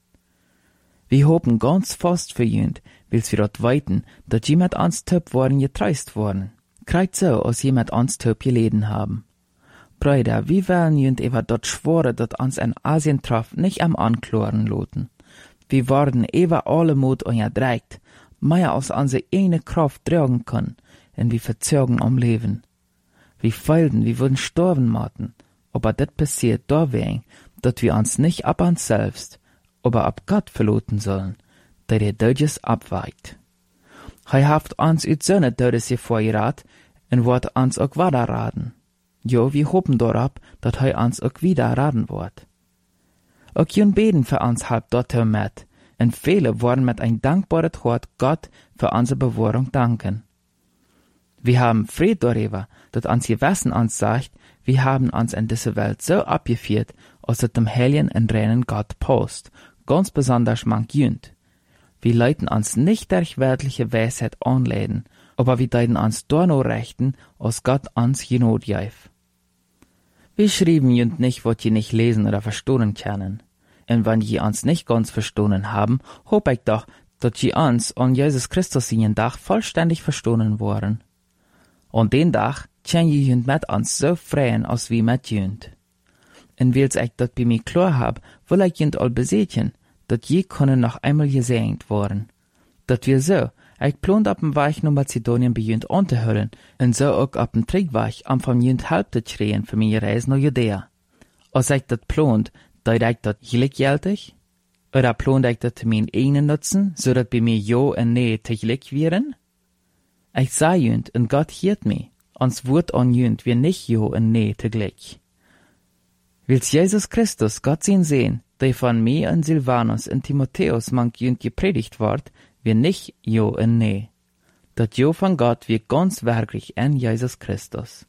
Wir hoffen ganz fast für jünd, wils wir dort weiten, dass je mit uns töp worden getröst worden. Kreid so, als je mit uns töp geleden haben. Brüder, wie wollen jünd ewa dort schwore, dass uns in Asien traf, nicht am Ankloren loten. Wir worden ewa alle Mut unterdrückt, mehr als unsere eigene Kraft tragen können, und wir verzögen am Leben. Wir feilden, wir würden sterben maten, aber das passiert deswegen, dass wir uns nicht ab uns selbst, aber ab Gott verloten sollen, der der Dödes abweicht. Er haft uns ut seine Dödes vorgerat, und wird uns auch weiter raten. Jo, wir hoffen darauf, dass er uns auch wieder raten wird. Auch jün beten für uns halb dort mit, und viele wollen mit ein dankbares Wort Gott für unsere Bewahrung danken. Wir haben Fried darüber, dass uns Gewissen uns sagt, wir haben uns in dieser Welt so abgeführt, als es dem Heiligen und reinen Gott passt, ganz besonders manch jünd. Wir leiten uns nicht durch weltliche Weisheit anleiten, aber wir deuten uns da nur rechten, als Gott uns Genot gäf. Wir schrieben jünd nicht, was je nicht lesen oder verstehen können. Und wenn je uns nicht ganz verstanden haben, hoff ich doch, dass je uns an Jesus Christus seinen Tag vollständig verstanden waren. Und den Tag kann je jünd mit uns so freien, als wie mit jünd. Und wils ich dat bei mir klar hab, will ich jünd all besetzen, dat je können noch einmal gesegnet worden. Dat wir so, ich plant ab dem Weg nach Mazedonien bei jünd anzuhören, und so auch ab dem Triebweg am von jünd halb zu schreien für meine Reise nach Judäa. Als ich dat plant, deut ich dat gleichgültig? Oder plant ich dat zu meinen eigenen Nutzen, so dat bei mir ja und nee teglich wären? Ich sah jünd, und Gott hielt mich, ans Wort an jünd wir nicht ja und nee teglich. Wils Jesus Christus Gott sein sehen, der von mir und Silvanus und Timotheus manch jünd gepredigt ward, wir nicht ja und nee. Dat ja von Gott wir ganz wirklich in Jesus Christus.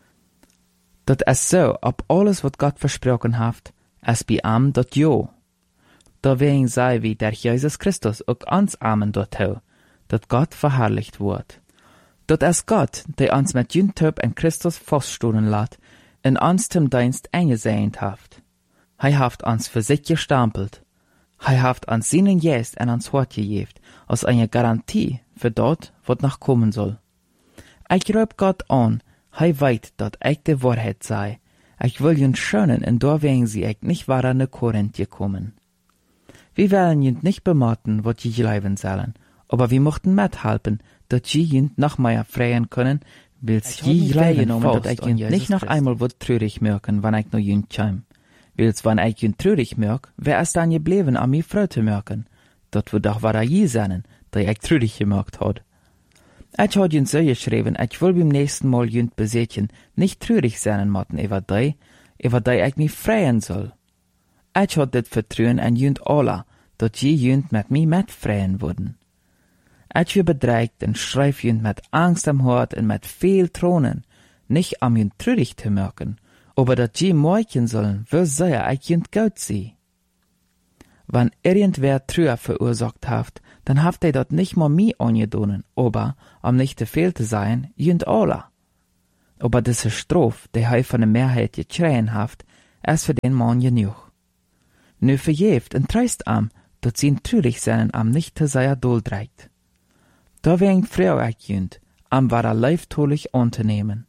Dat ist so, ob alles, was Gott versprochen hat, es bei am dat ja. Deswegen sei wie der Jesus Christus auch ans Amen dort hau, dat Gott verherrlicht wird. Dat ist Gott, der uns mit jündtöp in Christus feststehen lässt, in uns zum Dienst eingesehnt haft. Er haft uns für sich gestampelt. Er haft uns seinen Geist in uns Hort gegeben, als eine Garantie für dort, was noch kommen soll. Ich glaub Gott an, er weiß, dass ich die Wahrheit sei. Ich will ihn schönen, und deswegen sie ich nicht weiter nach Korinth gekommen. Wir wollen ihn nicht bematen, was sie bleiben sollen, aber wir mochten mithelfen, dass sie ihn noch mehr freien können, wils sie bleiben, dass ich ihn nicht noch einmal wird traurig merken, wenn ich noch ihn käm. Wils, wenn ich ihn traurig merk, wer ist dann geblieben, an mir Freude merken? Dat wird doch weiter je sein, der ich traurig gemerkt hat. Ich hat ihn so geschrieben, ich will beim nächsten Mal jünd besetzen, nicht traurig sein motten über die, über die ich mich freuen soll. Ich hat das Vertrauen an jünd alle, dass je jünd mit mir mitfreuen würden. Ich wir bedreigt und schreib jünd mit Angst am Hort und mit viel Tronen, nicht am jünd traurig zu merken, aber dass je morgen sollen, wo sei ich jünd gut sie. Wenn irgendwer Trauer verursacht haft, dann haft hij dat nicht mal mi angedonen, aber, um nicht te veel te sein, jünd alla. Aber diese Strof, die hij von der Mehrheit gekriegen haft, ist für den Mann genug. Nu verjeft en treist am, dat zien trürig seinen am nicht te seiner Dol dreigt. Da wegen Frau ich jünd, am war er leiftolig unternehmen.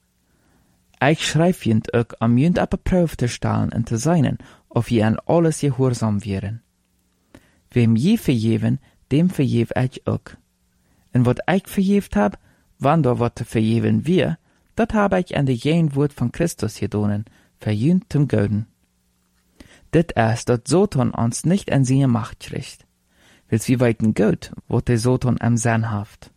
Ich schreib jünd ook am jünd ab Prüf te stellen en te seinen, of je an alles gehorsam wären. Wem je verjeven, dem verjev ich ook. En wat ich verjeft hab, wann da wat te verjeven wir, dat hab ich an de jen Wort von Christus gedonen, verjünd zum Göden. Dit ist, dat Satan uns nicht an seine Macht kriegt. Wils wie weiten Gott, wat der Satan am Sinn haft.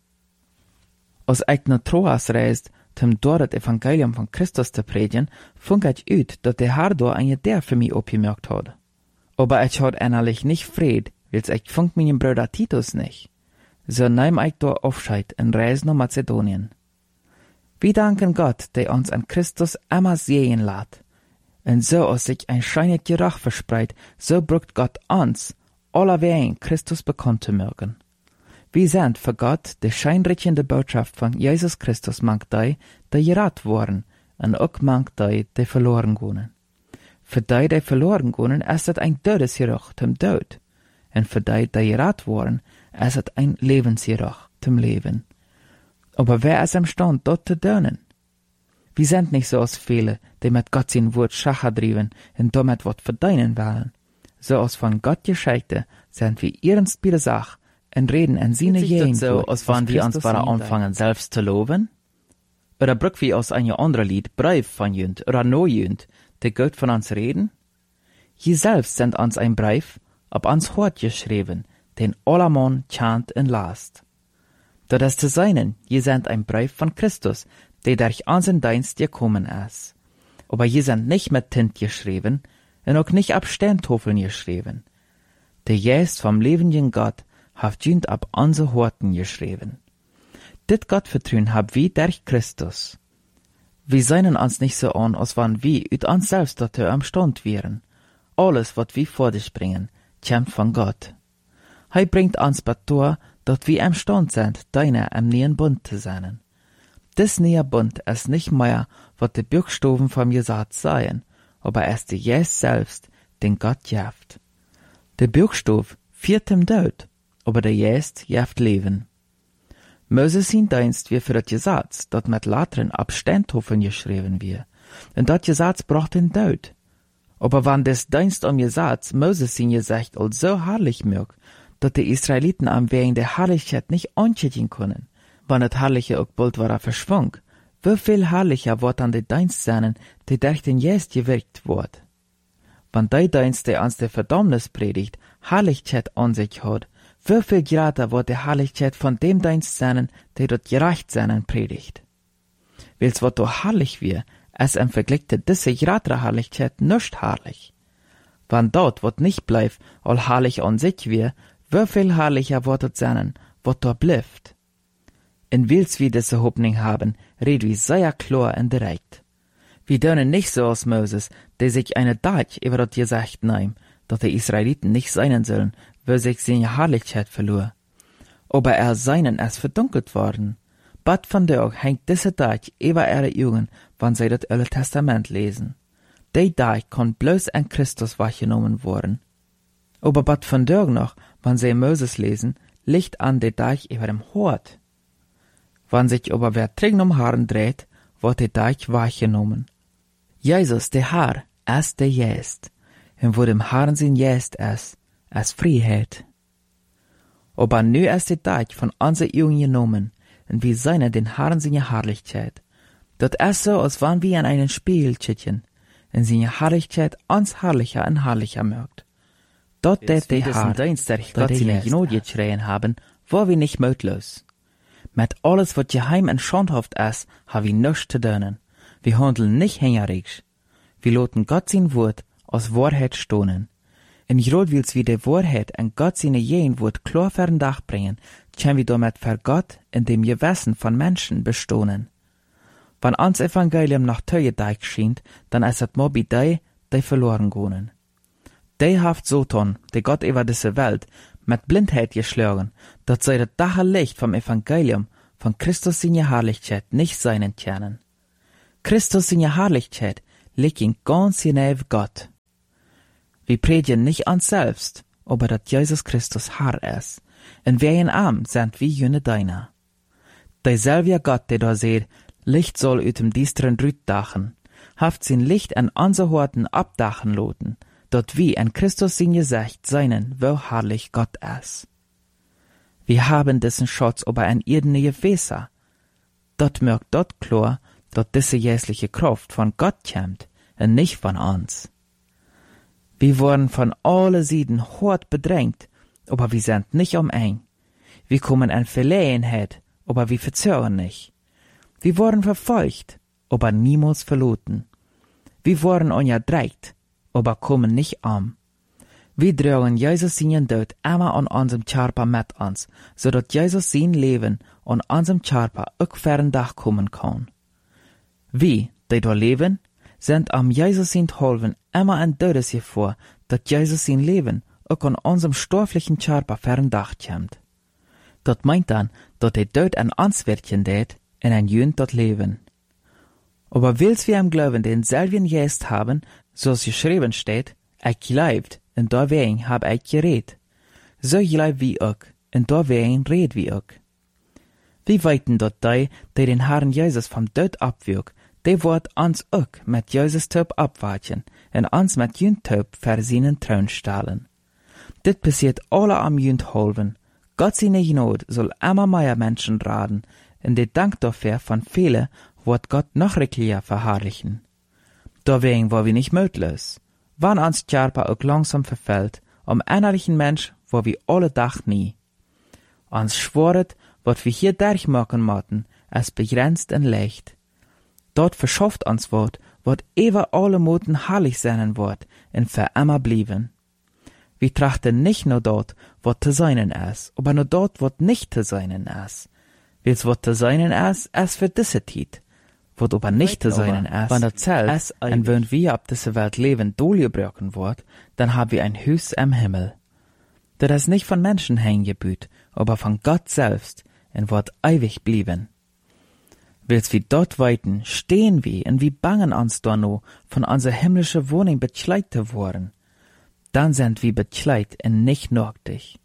Als ich nach Troas reist, zum dort das Evangelium von Christus zu predigen, funk ich ut, dat der Herr da eine der für mich opgemerkt hat. Aber ich hat innerlich nicht Fried, wils ich funk meinen Bruder Titus nicht. So nehm ich da Aufscheid und reis nach Mazedonien. Wir danken Gott, der uns an Christus immer sehen lässt. Und so als sich ein scheinend Gerach verspreit, so brückt Gott uns, allerwein Christus bekannt zu mögen. Wir sind für Gott die scheinrichende Botschaft von Jesus Christus mangt die, die gerat worden, und auch mangt die, die verloren gehen. Für die, die verloren gehen, ist es ein Todesgerach zum Tod. Und für die, die gerat worden, ist es ein Lebensgerach zum Leben. Aber wer ist imstand, dort zu dönen? Wir sind nicht so als viele, die mit Gott sein Wort Schacher driven und damit wat verdienen wollen. So als von Gott Gescheite sind wir ernst bei der Sache und reden an seine Jen so, als wann wir uns bara anfangen selbst zu loben? Oder brück wir aus einem anderen Lied Brief von jünd oder no jünd, die Gott von uns reden? Je selbst sind uns ein Brief, ob uns Hort geschrieben, den allermann chant und last. Dat ist zu seinen, je sind ein Brief von Christus, der durch unseren Dienst gekommen ist. Aber je sind nicht mit Tint geschrieben und auch nicht ab Steintafeln geschrieben. Der Geist vom lebenden Gott hat jünd ab unsere Horten geschrieben. Dit Gottvertrauen hab wir durch Christus. Wir seien uns nicht so an, als wann wir ut uns selbst dazu am Stand wären. Alles, was wir vor dich bringen, kommt von Gott. Er bringt uns betor, dass wir am Stand sind, deiner am neuen Bund zu sein. Dis neue Bund ist nicht mehr, was die Buchstaben vom Gesetz seien, aber es ist der Jesus selbst, den Gott jaft. Der Buchstab führt dem Tod, aber der Jesus jaft Leben. Moses sein Dienst wie für das Gesetz, das mit Latren ab Steintafeln geschrieben wird, und das Gesetz bracht den Tod. Aber wann des Dienst um Gesetz Moses sein Gesicht als so herrlich mögt, dass die Israeliten am wegen der Herrlichkeit nicht anschauen können, wann das Herrliche auch bald war er verschwung, wie viel herrlicher wird an die Dienst sein, die durch den Jesus gewirkt wird. Wenn der Dienst, der uns der Verdammnis predigt, Herrlichkeit an sich hat, wie viel greater wird die Herrlichkeit von dem Dienst sein, der dort gerecht sein predigt. Weil's wat doch herrlich wir, es im Vergleich zu diese greatere Herrlichkeit nicht herrlich. Wenn dort wat nicht bleibt, all herrlich an sich wir, wie viel herrlicher wird es sein, wat dort bleibt. In wils wir diese Hoffnung haben, red wir sehr klar und direkt. Wir dürfen nicht so als Moses, der sich eine Dach über das Gesicht nahm, dass die Israeliten nicht sein sollen, weil sich seine Herrlichkeit verlor. Aber er seinen ist verdunkelt worden. Bad von der hängt diese Dach über ihre Augen, wenn sie das Alte Testament lesen. Der Dach kann bloß an Christus wahrgenommen worden. Aber bad von der noch, wenn sie Moses lesen, liegt an der Dach über dem Hort. Wenn sich aber wer dringend um Haaren dreht, wird der Dach wahrgenommen. Jesus, der Herr, ist der Jest, und wo dem Herrn sein Jest ist, ist Freiheit. Aber nu ist der Dach von unseren Augen genommen, und wir sehen den Herrn seine Herrlichkeit. Das ist so, als wenn wir an einen Spiegel schauen, und seine Herrlichkeit uns herrlicher und herrlicher mögt. Dort der der Herr, der Gott seine Gnade geschrien haben, war wir nicht möglich. Mit alles, was geheim und schandhaft ist, haben wir nichts zu tun. Wir handeln nicht hängerig. Wir lassen Gott sein Wort als Wahrheit stohnen. In Grad wils wir die Wahrheit und Gott seine jen Wort klar für den Dach bringen, können wir damit für Gott in dem Gewissen von Menschen bestohnen. Wenn uns Evangelium nach Teue deich scheint, dann ist es mal bei die, die verloren gehen. Die haft Satan, der Gott über diese Welt, mit Blindheit geschlagen, dat sei das dache Licht vom Evangelium von Christus in je Herrlichkeit nicht seinen kennen. Christus in je Herrlichkeit liegt in ganz hinein Gott. Wir predigen nicht uns selbst, aber dat Jesus Christus Herr ist, und wir in Arm sind wie jene Deiner. Derselbe Gott, der da seht, Licht soll ut dem düsteren Rüt dachen, haft sein Licht an unser Horten abdachen loten, dort wie an Christus in Gesicht seinen, wo herrlich Gott ist. Wir haben diesen Schatz aber an irdene Gefäße. Dort merkt dort klar, dort diese jährliche Kraft von Gott kommt, und nicht von uns. Wir wurden von alle Seiten hart bedrängt, aber wir sind nicht um eng. Wir kommen an Verlegenheit, aber wir verzögern nicht. Wir wurden verfolgt, aber niemals verloren. Wir wurden unterdrückt, aber kommen nicht um. Wir tragen Jesus seinen Tod immer an unserem Körper mit uns, so dass Jesus sein Leben an unserem Körper auch für einen Tag kommen kann. Wir, die da leben, sind am Jesus sein Helfen immer ein Todesgefahr, dass Jesus sein Leben auch an unserem stofflichen Körper für einen Tag kommt. Das meint dann, dass der Tod an uns wirken tät, in ein Jünd dort leben. Aber wills wir am Glauben denselben Geist haben, so es geschrieben steht, ich gleibt, und deswegen hab ich geredet. So gleibt wie auch, und deswegen red wie auch. Wir weiten dort die, die den Herrn Jesus vom Tod abwürg, die wird uns auch mit Jesus Tod abwarten, und uns mit Jünd Tod für seinen Thron stellen. Dit passiert alle am Jünd helfen. Gott seine Gnade soll immer mehr Menschen raten, und der Dank dafür von vielen wird Gott noch reichlicher verherrlichen. Deswegen war wir nicht möglich. Wann uns Körper auch langsam verfällt, um innerlichen Mensch war wir alle Tag nie. Uns schworet, wat wir hier durchmachen mochten, es begrenzt und leicht. Dort verschafft uns Wort, wat ewer alle Moten herrlich sein wird, und für immer blieben. Wir trachten nicht nur dort, wat zu seinen ist, aber nur dort, wat nicht zu seinen ist. Wils wat zu seinen ist, ist für diese Zeit. Wat aber nicht zu seinen ist, wenn der Zelt, und wenn wir ab dieser Welt leben, durchgebrochen wird, dann haben wir ein Haus im Himmel. Das ist nicht von Menschen hängebüht, aber von Gott selbst, und wird ewig blieben. Wils wir dort weiten, stehen wir, und wir bangen uns da noch, von unserer himmlischen Wohnung bekleidet zu worden. Dann sind wir bekleidet und nicht nötig.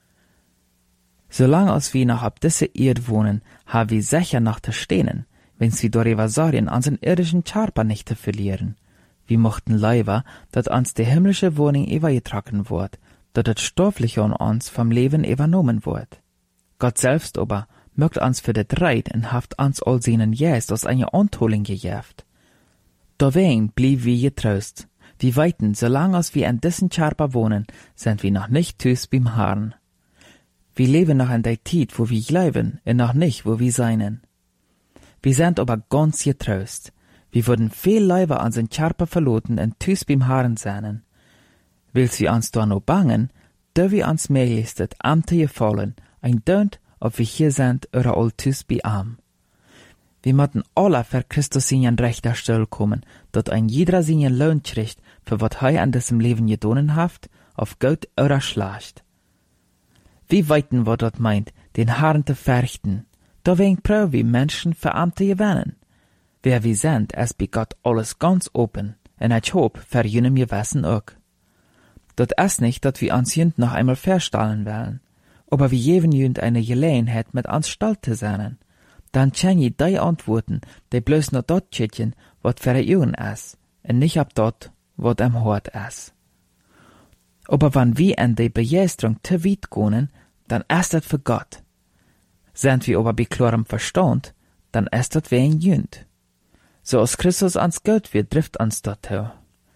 Solange als wir noch ab dieser Erde wohnen, haben wir sicher noch zu stehen, wenn wir darüber sorgen, unseren irdischen Körper nicht zu verlieren. Wir mochten leider, dass uns die himmlische Wohnung übergetragen wird, dass das stoffliche an uns vom Leben übernommen wird. Gott selbst aber mögt uns für das Reit und haft uns all seinen Geist aus einer Antholung gejäft. Deswegen blieb wir getrost. Wir weiten, solange als wir in diesen Körper wohnen, sind wir noch nicht tüß beim Herrn. Wir leben noch in der Zeit, wo wir leben, und noch nicht, wo wir seinen. Wir sind aber ganz getrost. Wir würden viel lieber unseren Körper verloten und tüß beim Herrn sein. Wils wir uns da noch bangen, da wir uns möglichst das Amte gefallen, ein Dönt, ob wir hier sind oder all tüß bei am. Wir möchten alle für Christus in ein rechter Stelle kommen, dass ein jeder seinen Lohn kriegt, für was er an diesem Leben gedonen haft, auf gut oder schlecht. Wie weiten, was dort meint, den Herrn zu fürchten, deswegen brauchen wir Menschen für Amte gewinnen. Wer wir sind, ist bei Gott alles ganz open, und ich hoffe, für jenem Gewissen auch. Das ist nicht, dass wir uns jünd noch einmal verstellen wollen, aber wir geben jünd eine Gelegenheit, mit uns stolz zu sein. Dann kann je die antworten, die bloß noch dort schützen, was für ihnen ist, und nicht ab dort, was am Hort ist. Aber wenn wir in die Begeisterung zu weit gehen, dann ist das für Gott. Sind wir aber bei klarem Verstand, dann ist das wegen Jünd. So als Christus ans Geld wird, trifft uns dazu.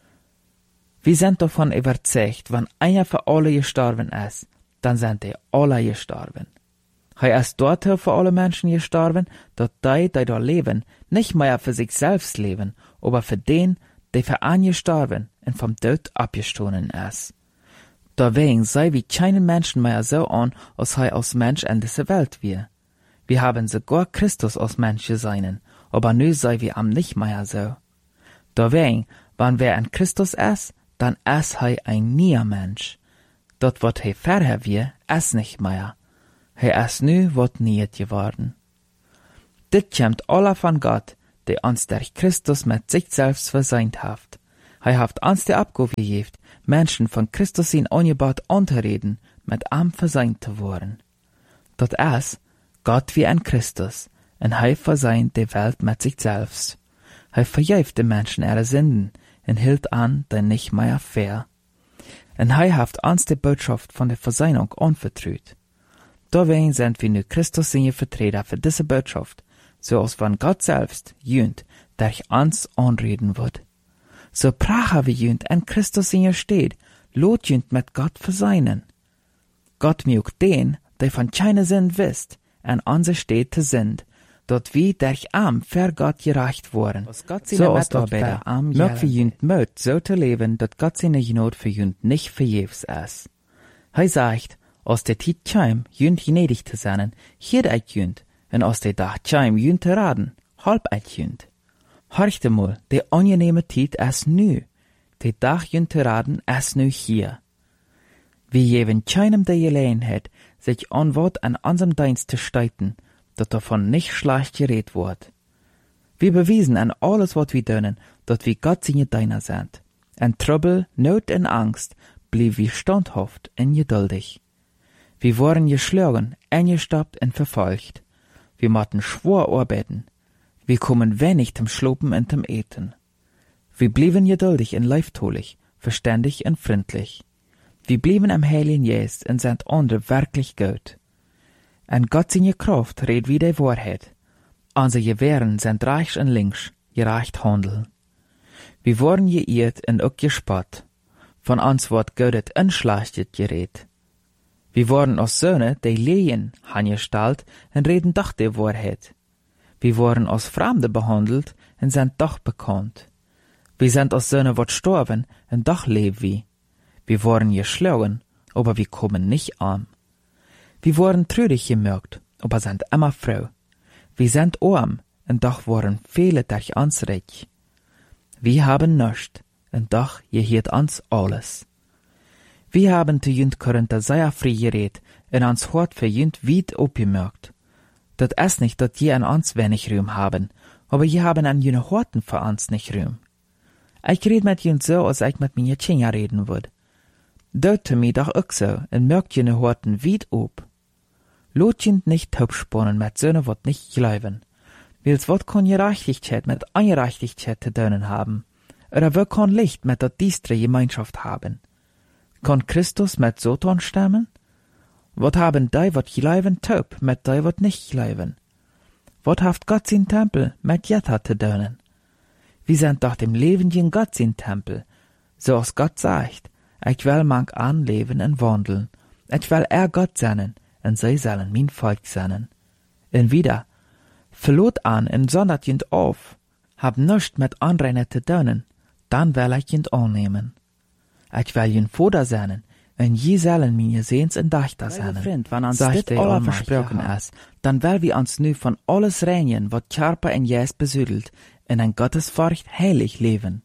Wir sind davon überzeugt, wenn einer für alle gestorben ist, dann sind die alle gestorben. Er ist dort für alle Menschen gestorben, dass die, die da leben, nicht mehr für sich selbst leben, aber für den, der für einen gestorben und vom Tod abgestoßen ist. Deswegen sei wir keinen Menschen mehr so an, als er als Mensch in dieser Welt wir. Wir haben sogar Christus als Mensch gesehen, aber nu sei wir am nicht mehr so. Deswegen, wenn wer in Christus ist, dann ist er ein neuer Mensch. dat wat hij vorher wie, is nicht mehr. Hij is nu wat niet geworden. Dit komt alle van Gott, der uns durch Christus mit sich selbst verseint haft. Hij haft uns die Abgabe gegeben, Menschen von Christus in Angebot anzureden, mit ihm verseint zu worden. Dat is, Gott wie ein Christus, en hij verseint die Welt mit sich selbst. Hij vergeeft de Menschen ihre Sünden, en hielt an, denn nicht mehr fair. En hij haft uns die Botschaft von der Verseinung anvertraut. Deswegen sind wir nu Christus seine Vertreter für diese Botschaft, so als wenn Gott selbst jünt, durch uns anreden wird. So prachen wir jünt en Christus in ihr steht, lot jünt mit Gott verseinen. Gott mögt den, der von keine Sinn wisst, en unser steht zu sind, dort wie durch Arm für Gott gereicht worden. So als dort bei Arm mögt wir jünt mögt so zu leben, dass Gott seine Not für jünt nicht vergebens ist. Er sagt, aus der Tid chim jünt gnädig zu sein, hier eik jünt, en aus der Dach chim jünt zu raden, halb eik jünt. Horchte mal, der angenehme Tid ist nu, der Dach jünt zu raden ist nu hier. Wie jewen keinem der Gelegenheit, sich an Wort an unserem Dienst zu steiten, dat davon nicht schlecht geredet wird. Wir bewiesen an alles, was wir tun, dat wir Gott seine Diener sind. En Trouble, Not und Angst blieb wir standhaft und geduldig. Wir wurden geschlagen, eingestoppt und verfolgt. Wir mussten schwer arbeiten. Wir kommen wenig zum Schlopen und zum Eten. Wir blieben geduldig und leiftolig, verständig und freundlich. Wir blieben am Heiligen Geist und sind andere wirklich gut. Und Gott seine Kraft redet wie die Wahrheit. Unsere Gewehren sind rechts und links, gerecht handeln. Wir wurden geirrt und auch gespott. Von uns wird Gott unschlechtet geredet. Wir wurden als Söhne, die Lehen angestellt und reden doch die Wahrheit. Wir wurden als Fremde behandelt und sind doch bekannt. Wir sind als Söhne wat sterben und doch leben wir. Wir wurden geschlagen, aber wir kommen nicht arm. Wir wurden trürig gemerkt, aber sind immer froh. Wir sind arm, und doch waren viele durch uns reich. Wir haben nichts, und doch gehört uns alles. Wir haben zu jünd Korinther sehr frei geredet, und uns Hort für jünd weit aufgemerkt. Das ist nicht, dass je an uns wenig Ruhm haben, aber je haben an jene Horten für uns nicht Ruhm. Ich red mit jünd so, als ich mit mir Kinder reden würd. Deute mi doch auch so, und merkt jene Horten weit ob. Lot jünd nicht taubsponnen mit Söhne, wat nicht glauben. Wils wat kann Gerechtigkeit mit Ungerechtigkeit zu tun haben? Oder wo kann Licht mit der diestre Gemeinschaft haben? Kann Christus mit Satan stammen? Wat haben die, wat glauben, taub, mit die, wat nicht glauben? Wat haft Gott sein Tempel mit Jetta zu tun? Wir sind doch dem lebenden Gott sein Tempel, so als Gott sagt, ich will manch an leben und wandeln, ich will er Gott sein, und sie sollen mein Volk sein. Und wieder, verlot an und sondert jünd auf, hab nichts mit Anreinen zu tun, dann will ich jünd annehmen. Ich will jünd Vater sein, und je sollen mir Sehens und Dächter sein. Freund, wenn uns dit alle versprochen ist, dann will wir uns nu von alles reinigen, was Körper und Geist besüdelt, in ein Gottesfurcht heilig leben.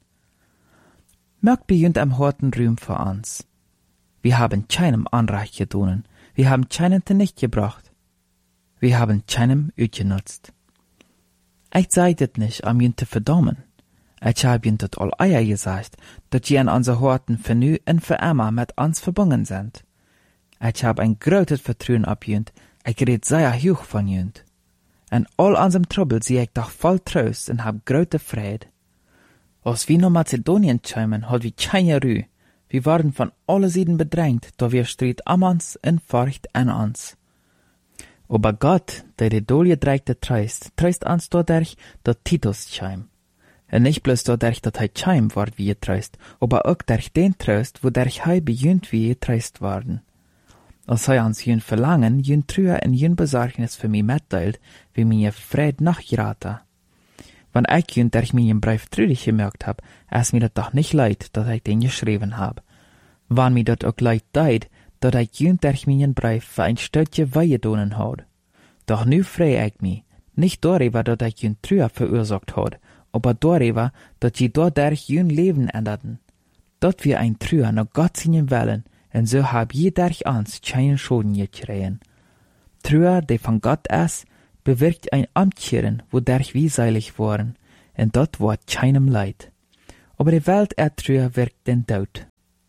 Mögt bei jünd am harten Ruhm für uns. Wir haben keinem Anrecht getan, wir haben keinen nicht gebracht. Wir haben keinem utgenutzt. Ich sage das nicht, um jünd zu verdammen. Ich habe jünd das all eier gesagt, dass je an unser Horten für nu und für immer mit uns verbunden sind. Ich habe ein großes Vertrauen ab jünd, ich red sehr hoch von jünd. In all unserem Trouble sehe ich doch voll Trost und hab große Freude. Als wir nach Mazedonien kamen, hat wir keine Ruhe. Wir waren von allen Seiten bedrängt, da wir stritt am uns und Furcht an uns. Aber Gott, der die Dolgedreckte treist, treist uns dadurch, dass Titus kam. Und nicht bloß dadurch, dass er kam, ward wie getreist, aber auch durch den Trost, wodurch er bejünt wie getreist worden. Als er uns jün Verlangen, jün Trühe und jün Besorgnis für mich mitteilt, wie mir Freude nachgeraten. Wenn ich jün durch meinen Brief trüdig gemerkt hab, ist mir das doch nicht leid, dass ich den geschrieben hab. Wenn mir das auch leid deid, dass ich jün durch meinen Brief für ein Stückchen weigedonen hat. Doch nu freu ich mich, nicht darüber, dass ich jün Trühe verursacht hat, aber darüber, dass sie dadurch jün Leben änderten. Dort wir ein Trühe nach Gott seinen Willen en so hab jeder ans keine Schoden gekregen. Trua, die von Gott ist, bewirkt ein Amtscheren, wodurch wie seilig waren, en dort war keinem Leid. Aber die Welt er Trua wirkt den Tod.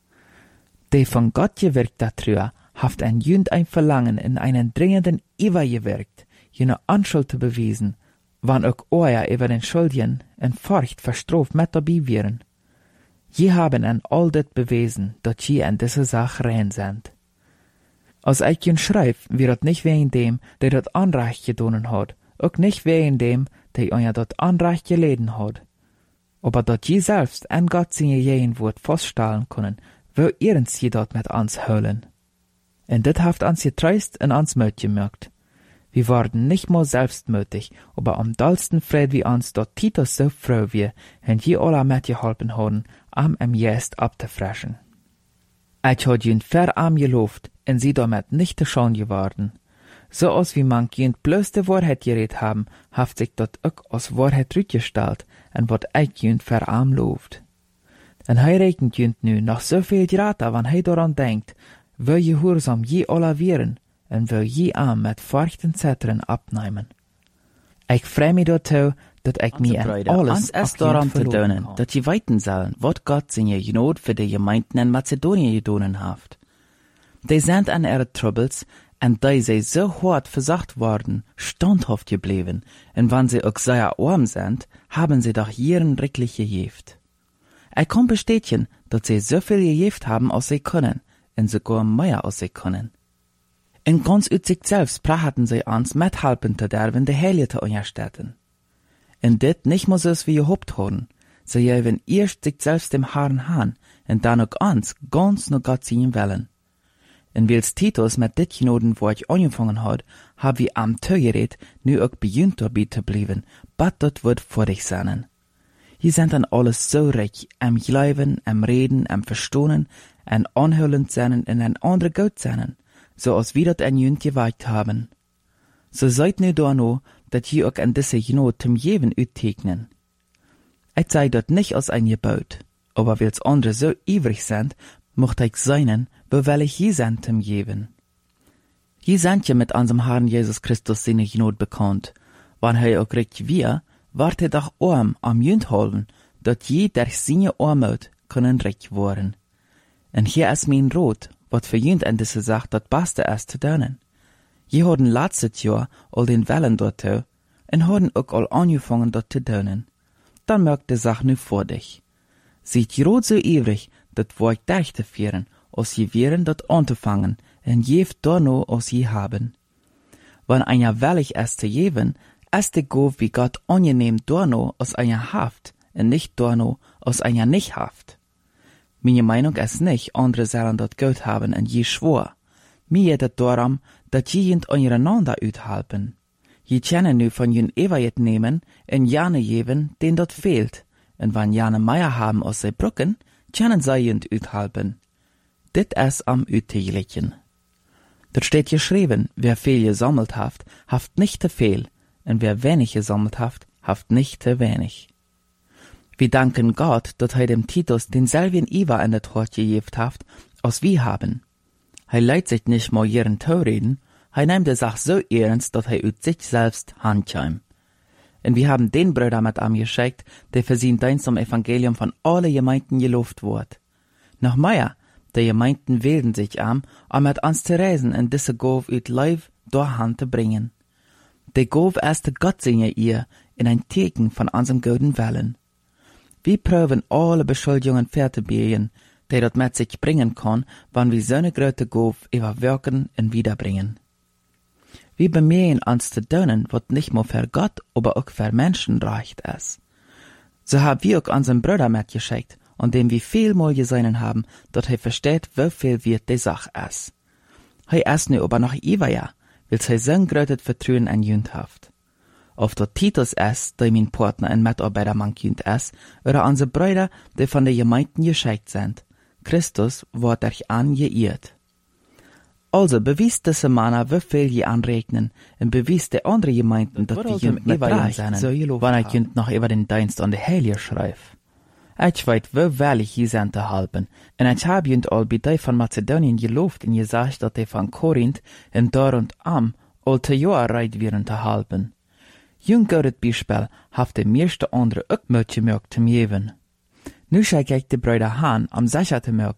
Die von Gott gewirkte Trua haft ein Jünd ein Verlangen in einen dringenden Iver gewirkt, jene Anschuld zu bewiesen, wann auch euer über den Schuldigen en Furcht verstroft mit dabei wären. Je haben en all dit bewiesen, dat je an diese Sache rein sind. Als ich jen schreib, wird nicht wegen dem, der dat Anrecht gedonen hat, auch nicht wegen dem, der euer dat Anrecht geleden hat. Aber dat je selbst an Gott seine jeden Wort feststellen können, wo ihrens je dort mit ans heulen. En dit haft ans getreist en ans Möt gemerkt. Wir waren nicht mal selbstmütig, aber am dollsten Fried wie uns dort Titus so froh wie, en je alle mitgeholfen haben, am em Jest abzufreschen. Ich had jünd ver am geloofd, en sie damit nicht te schon geworden. So als wie man jünd bloß de Wahrheit geredet haben, haft sich dort auch als Wahrheit rückgestellt, en wat ich jünd ver am looft. En hij rekent jünd nu noch so viel Grata, wann hij daran denkt, wo gehorsam je alle wären, en wil je aan met Furcht en Zitteren abnehmen. Ik freu mich dazu, dat ik mij an alles es daran te doen, dat je weten sollen, wat Gott seine Gnade für die Gemeinden in Mazedonien gedonen haft. Die sind an ihre Troubles, en die sie so hart versacht worden, standhaft geblieben, en wann sie auch sehr arm sind, haben sie doch ihren wirklich gejeft. Ich kann bestätigen, dass sie so viel gejeft haben, als sie können, en sogar mehr als sie können. En ganz uit sich selbst prachten sie ans mithelpen te derven de Heilige te unterstützen. En dit nicht muss es wie gehobt haben, sie geben erst sich selbst dem Herrn han, en dann auch ans ganz nur Gott ziehen wollen. En wils Titus mit dit Gnoden, wo ich angefangen hat, hab wie am Tögered nu auch bejunt dabei zu bleiben, bat dort wird vor dich sein. Hier sind dann alles so reich, am Glauben, am Reden, am Verstohnen, am Anhören sein en ein andere Gott sein, so als wir dat ein Jünd gewagt haben. So seid nu da no, dat je auch an diese Gnade zum Jeven uttegnen. Ich sei dort nicht als ein Gebot, aber weil's andere so ivrig sind, mocht ich seinen, bewell ich je sind zum Jeven. Je sind ja mit unserem Herrn Jesus Christus seine Gnade bekannt, wann er auch recht wir, wart er doch arm am Jünd halten, dat je durch seine Armut können recht worden. En hier ist mein Rot, wat für jünd an diese Sache dat Beste ist zu tun. Je haben letztes Jahr all den Wellen dort en haben auch all angefangen dort zu tun. Dann merkt die Sache nu vor dich. Seid rot so ewig, dat wo ich dächte führen, als je wären dort anzufangen, en jeft da no als je haben. Wenn einer willig ist zu geben, ist die Gabe wie Gott angenehm da no als einer haft, en nicht da no als einer nicht haft. Meine Meinung ist nicht, andere sollen dort Geld haben en je schwor. Mir geht es darum, dat je jent untereinander uithelpen. Je können nu von jen Evajet nehmen en jane geben, den dort fehlt. En wann jane mehr haben als sie brücken, können sie jent uithelpen. Dit ist am Ütiglichen. Dort steht geschrieben, wer viel gesammelt haft, haft nicht zu viel, und wer wenig gesammelt haft, haft nicht zu wenig. Wir danken Gott, dass er dem Titus denselben Iver in der Tat gegeben haft, als wir haben. Er leiht sich nicht mal ihren Tau reden, er nimmt die Sache so ernst, dass er ut sich selbst handkäm. Und wir haben den Bruder mit ihm geschickt, der für sein Dienst am Evangelium von allen Gemeinden gelobt wird. Noch mehr, die Gemeinden wählen sich am, um mit uns zu reisen und diese Gabe ut live durch Hand zu bringen. Die Gabe ist der Gott seine ihr in ein Teken von unserem guten Willen. Wir prüfen alle Beschuldigungen fertigbiegen, die dort mit sich bringen kann, wann wir so eine große Gabe überwirken und wiederbringen. Wir bemühen uns zu tun, was nicht nur für Gott, aber auch für Menschen recht ist. So haben wir auch unseren Bruder mitgeschickt, und dem wir viel mal gesehen haben, dass er versteht, wie viel wert die Sache ist. Er ist nu aber noch Ivaja, weil er so ein großes Vertrauen an Jünd hat. Ob der Titus ist, der mein Partner und Mitarbeiter man Jünd ist, oder unsere Brüder, die von der Gemeinden geschickt sind, Christus wird euch an geirrt. Also bewies diese Männer, wie viel je anregnen, und bewies die andere Gemeinden, dass die Jünd mit reich sind, so wann ich Jünd noch über den Dienst an der Heilige schreibt. Ich weet wie wellig je zijn te helpen, en ich hab junt al bij die van Mazedonien geloofd en gezegd dat die van Korinth en daar und am al te jaar reit wären te helpen. Jung goudet Beispiel haft de meeste andere ook moeite gemaakt te geven. Nu schijk ik de bruide aan om sicher te maken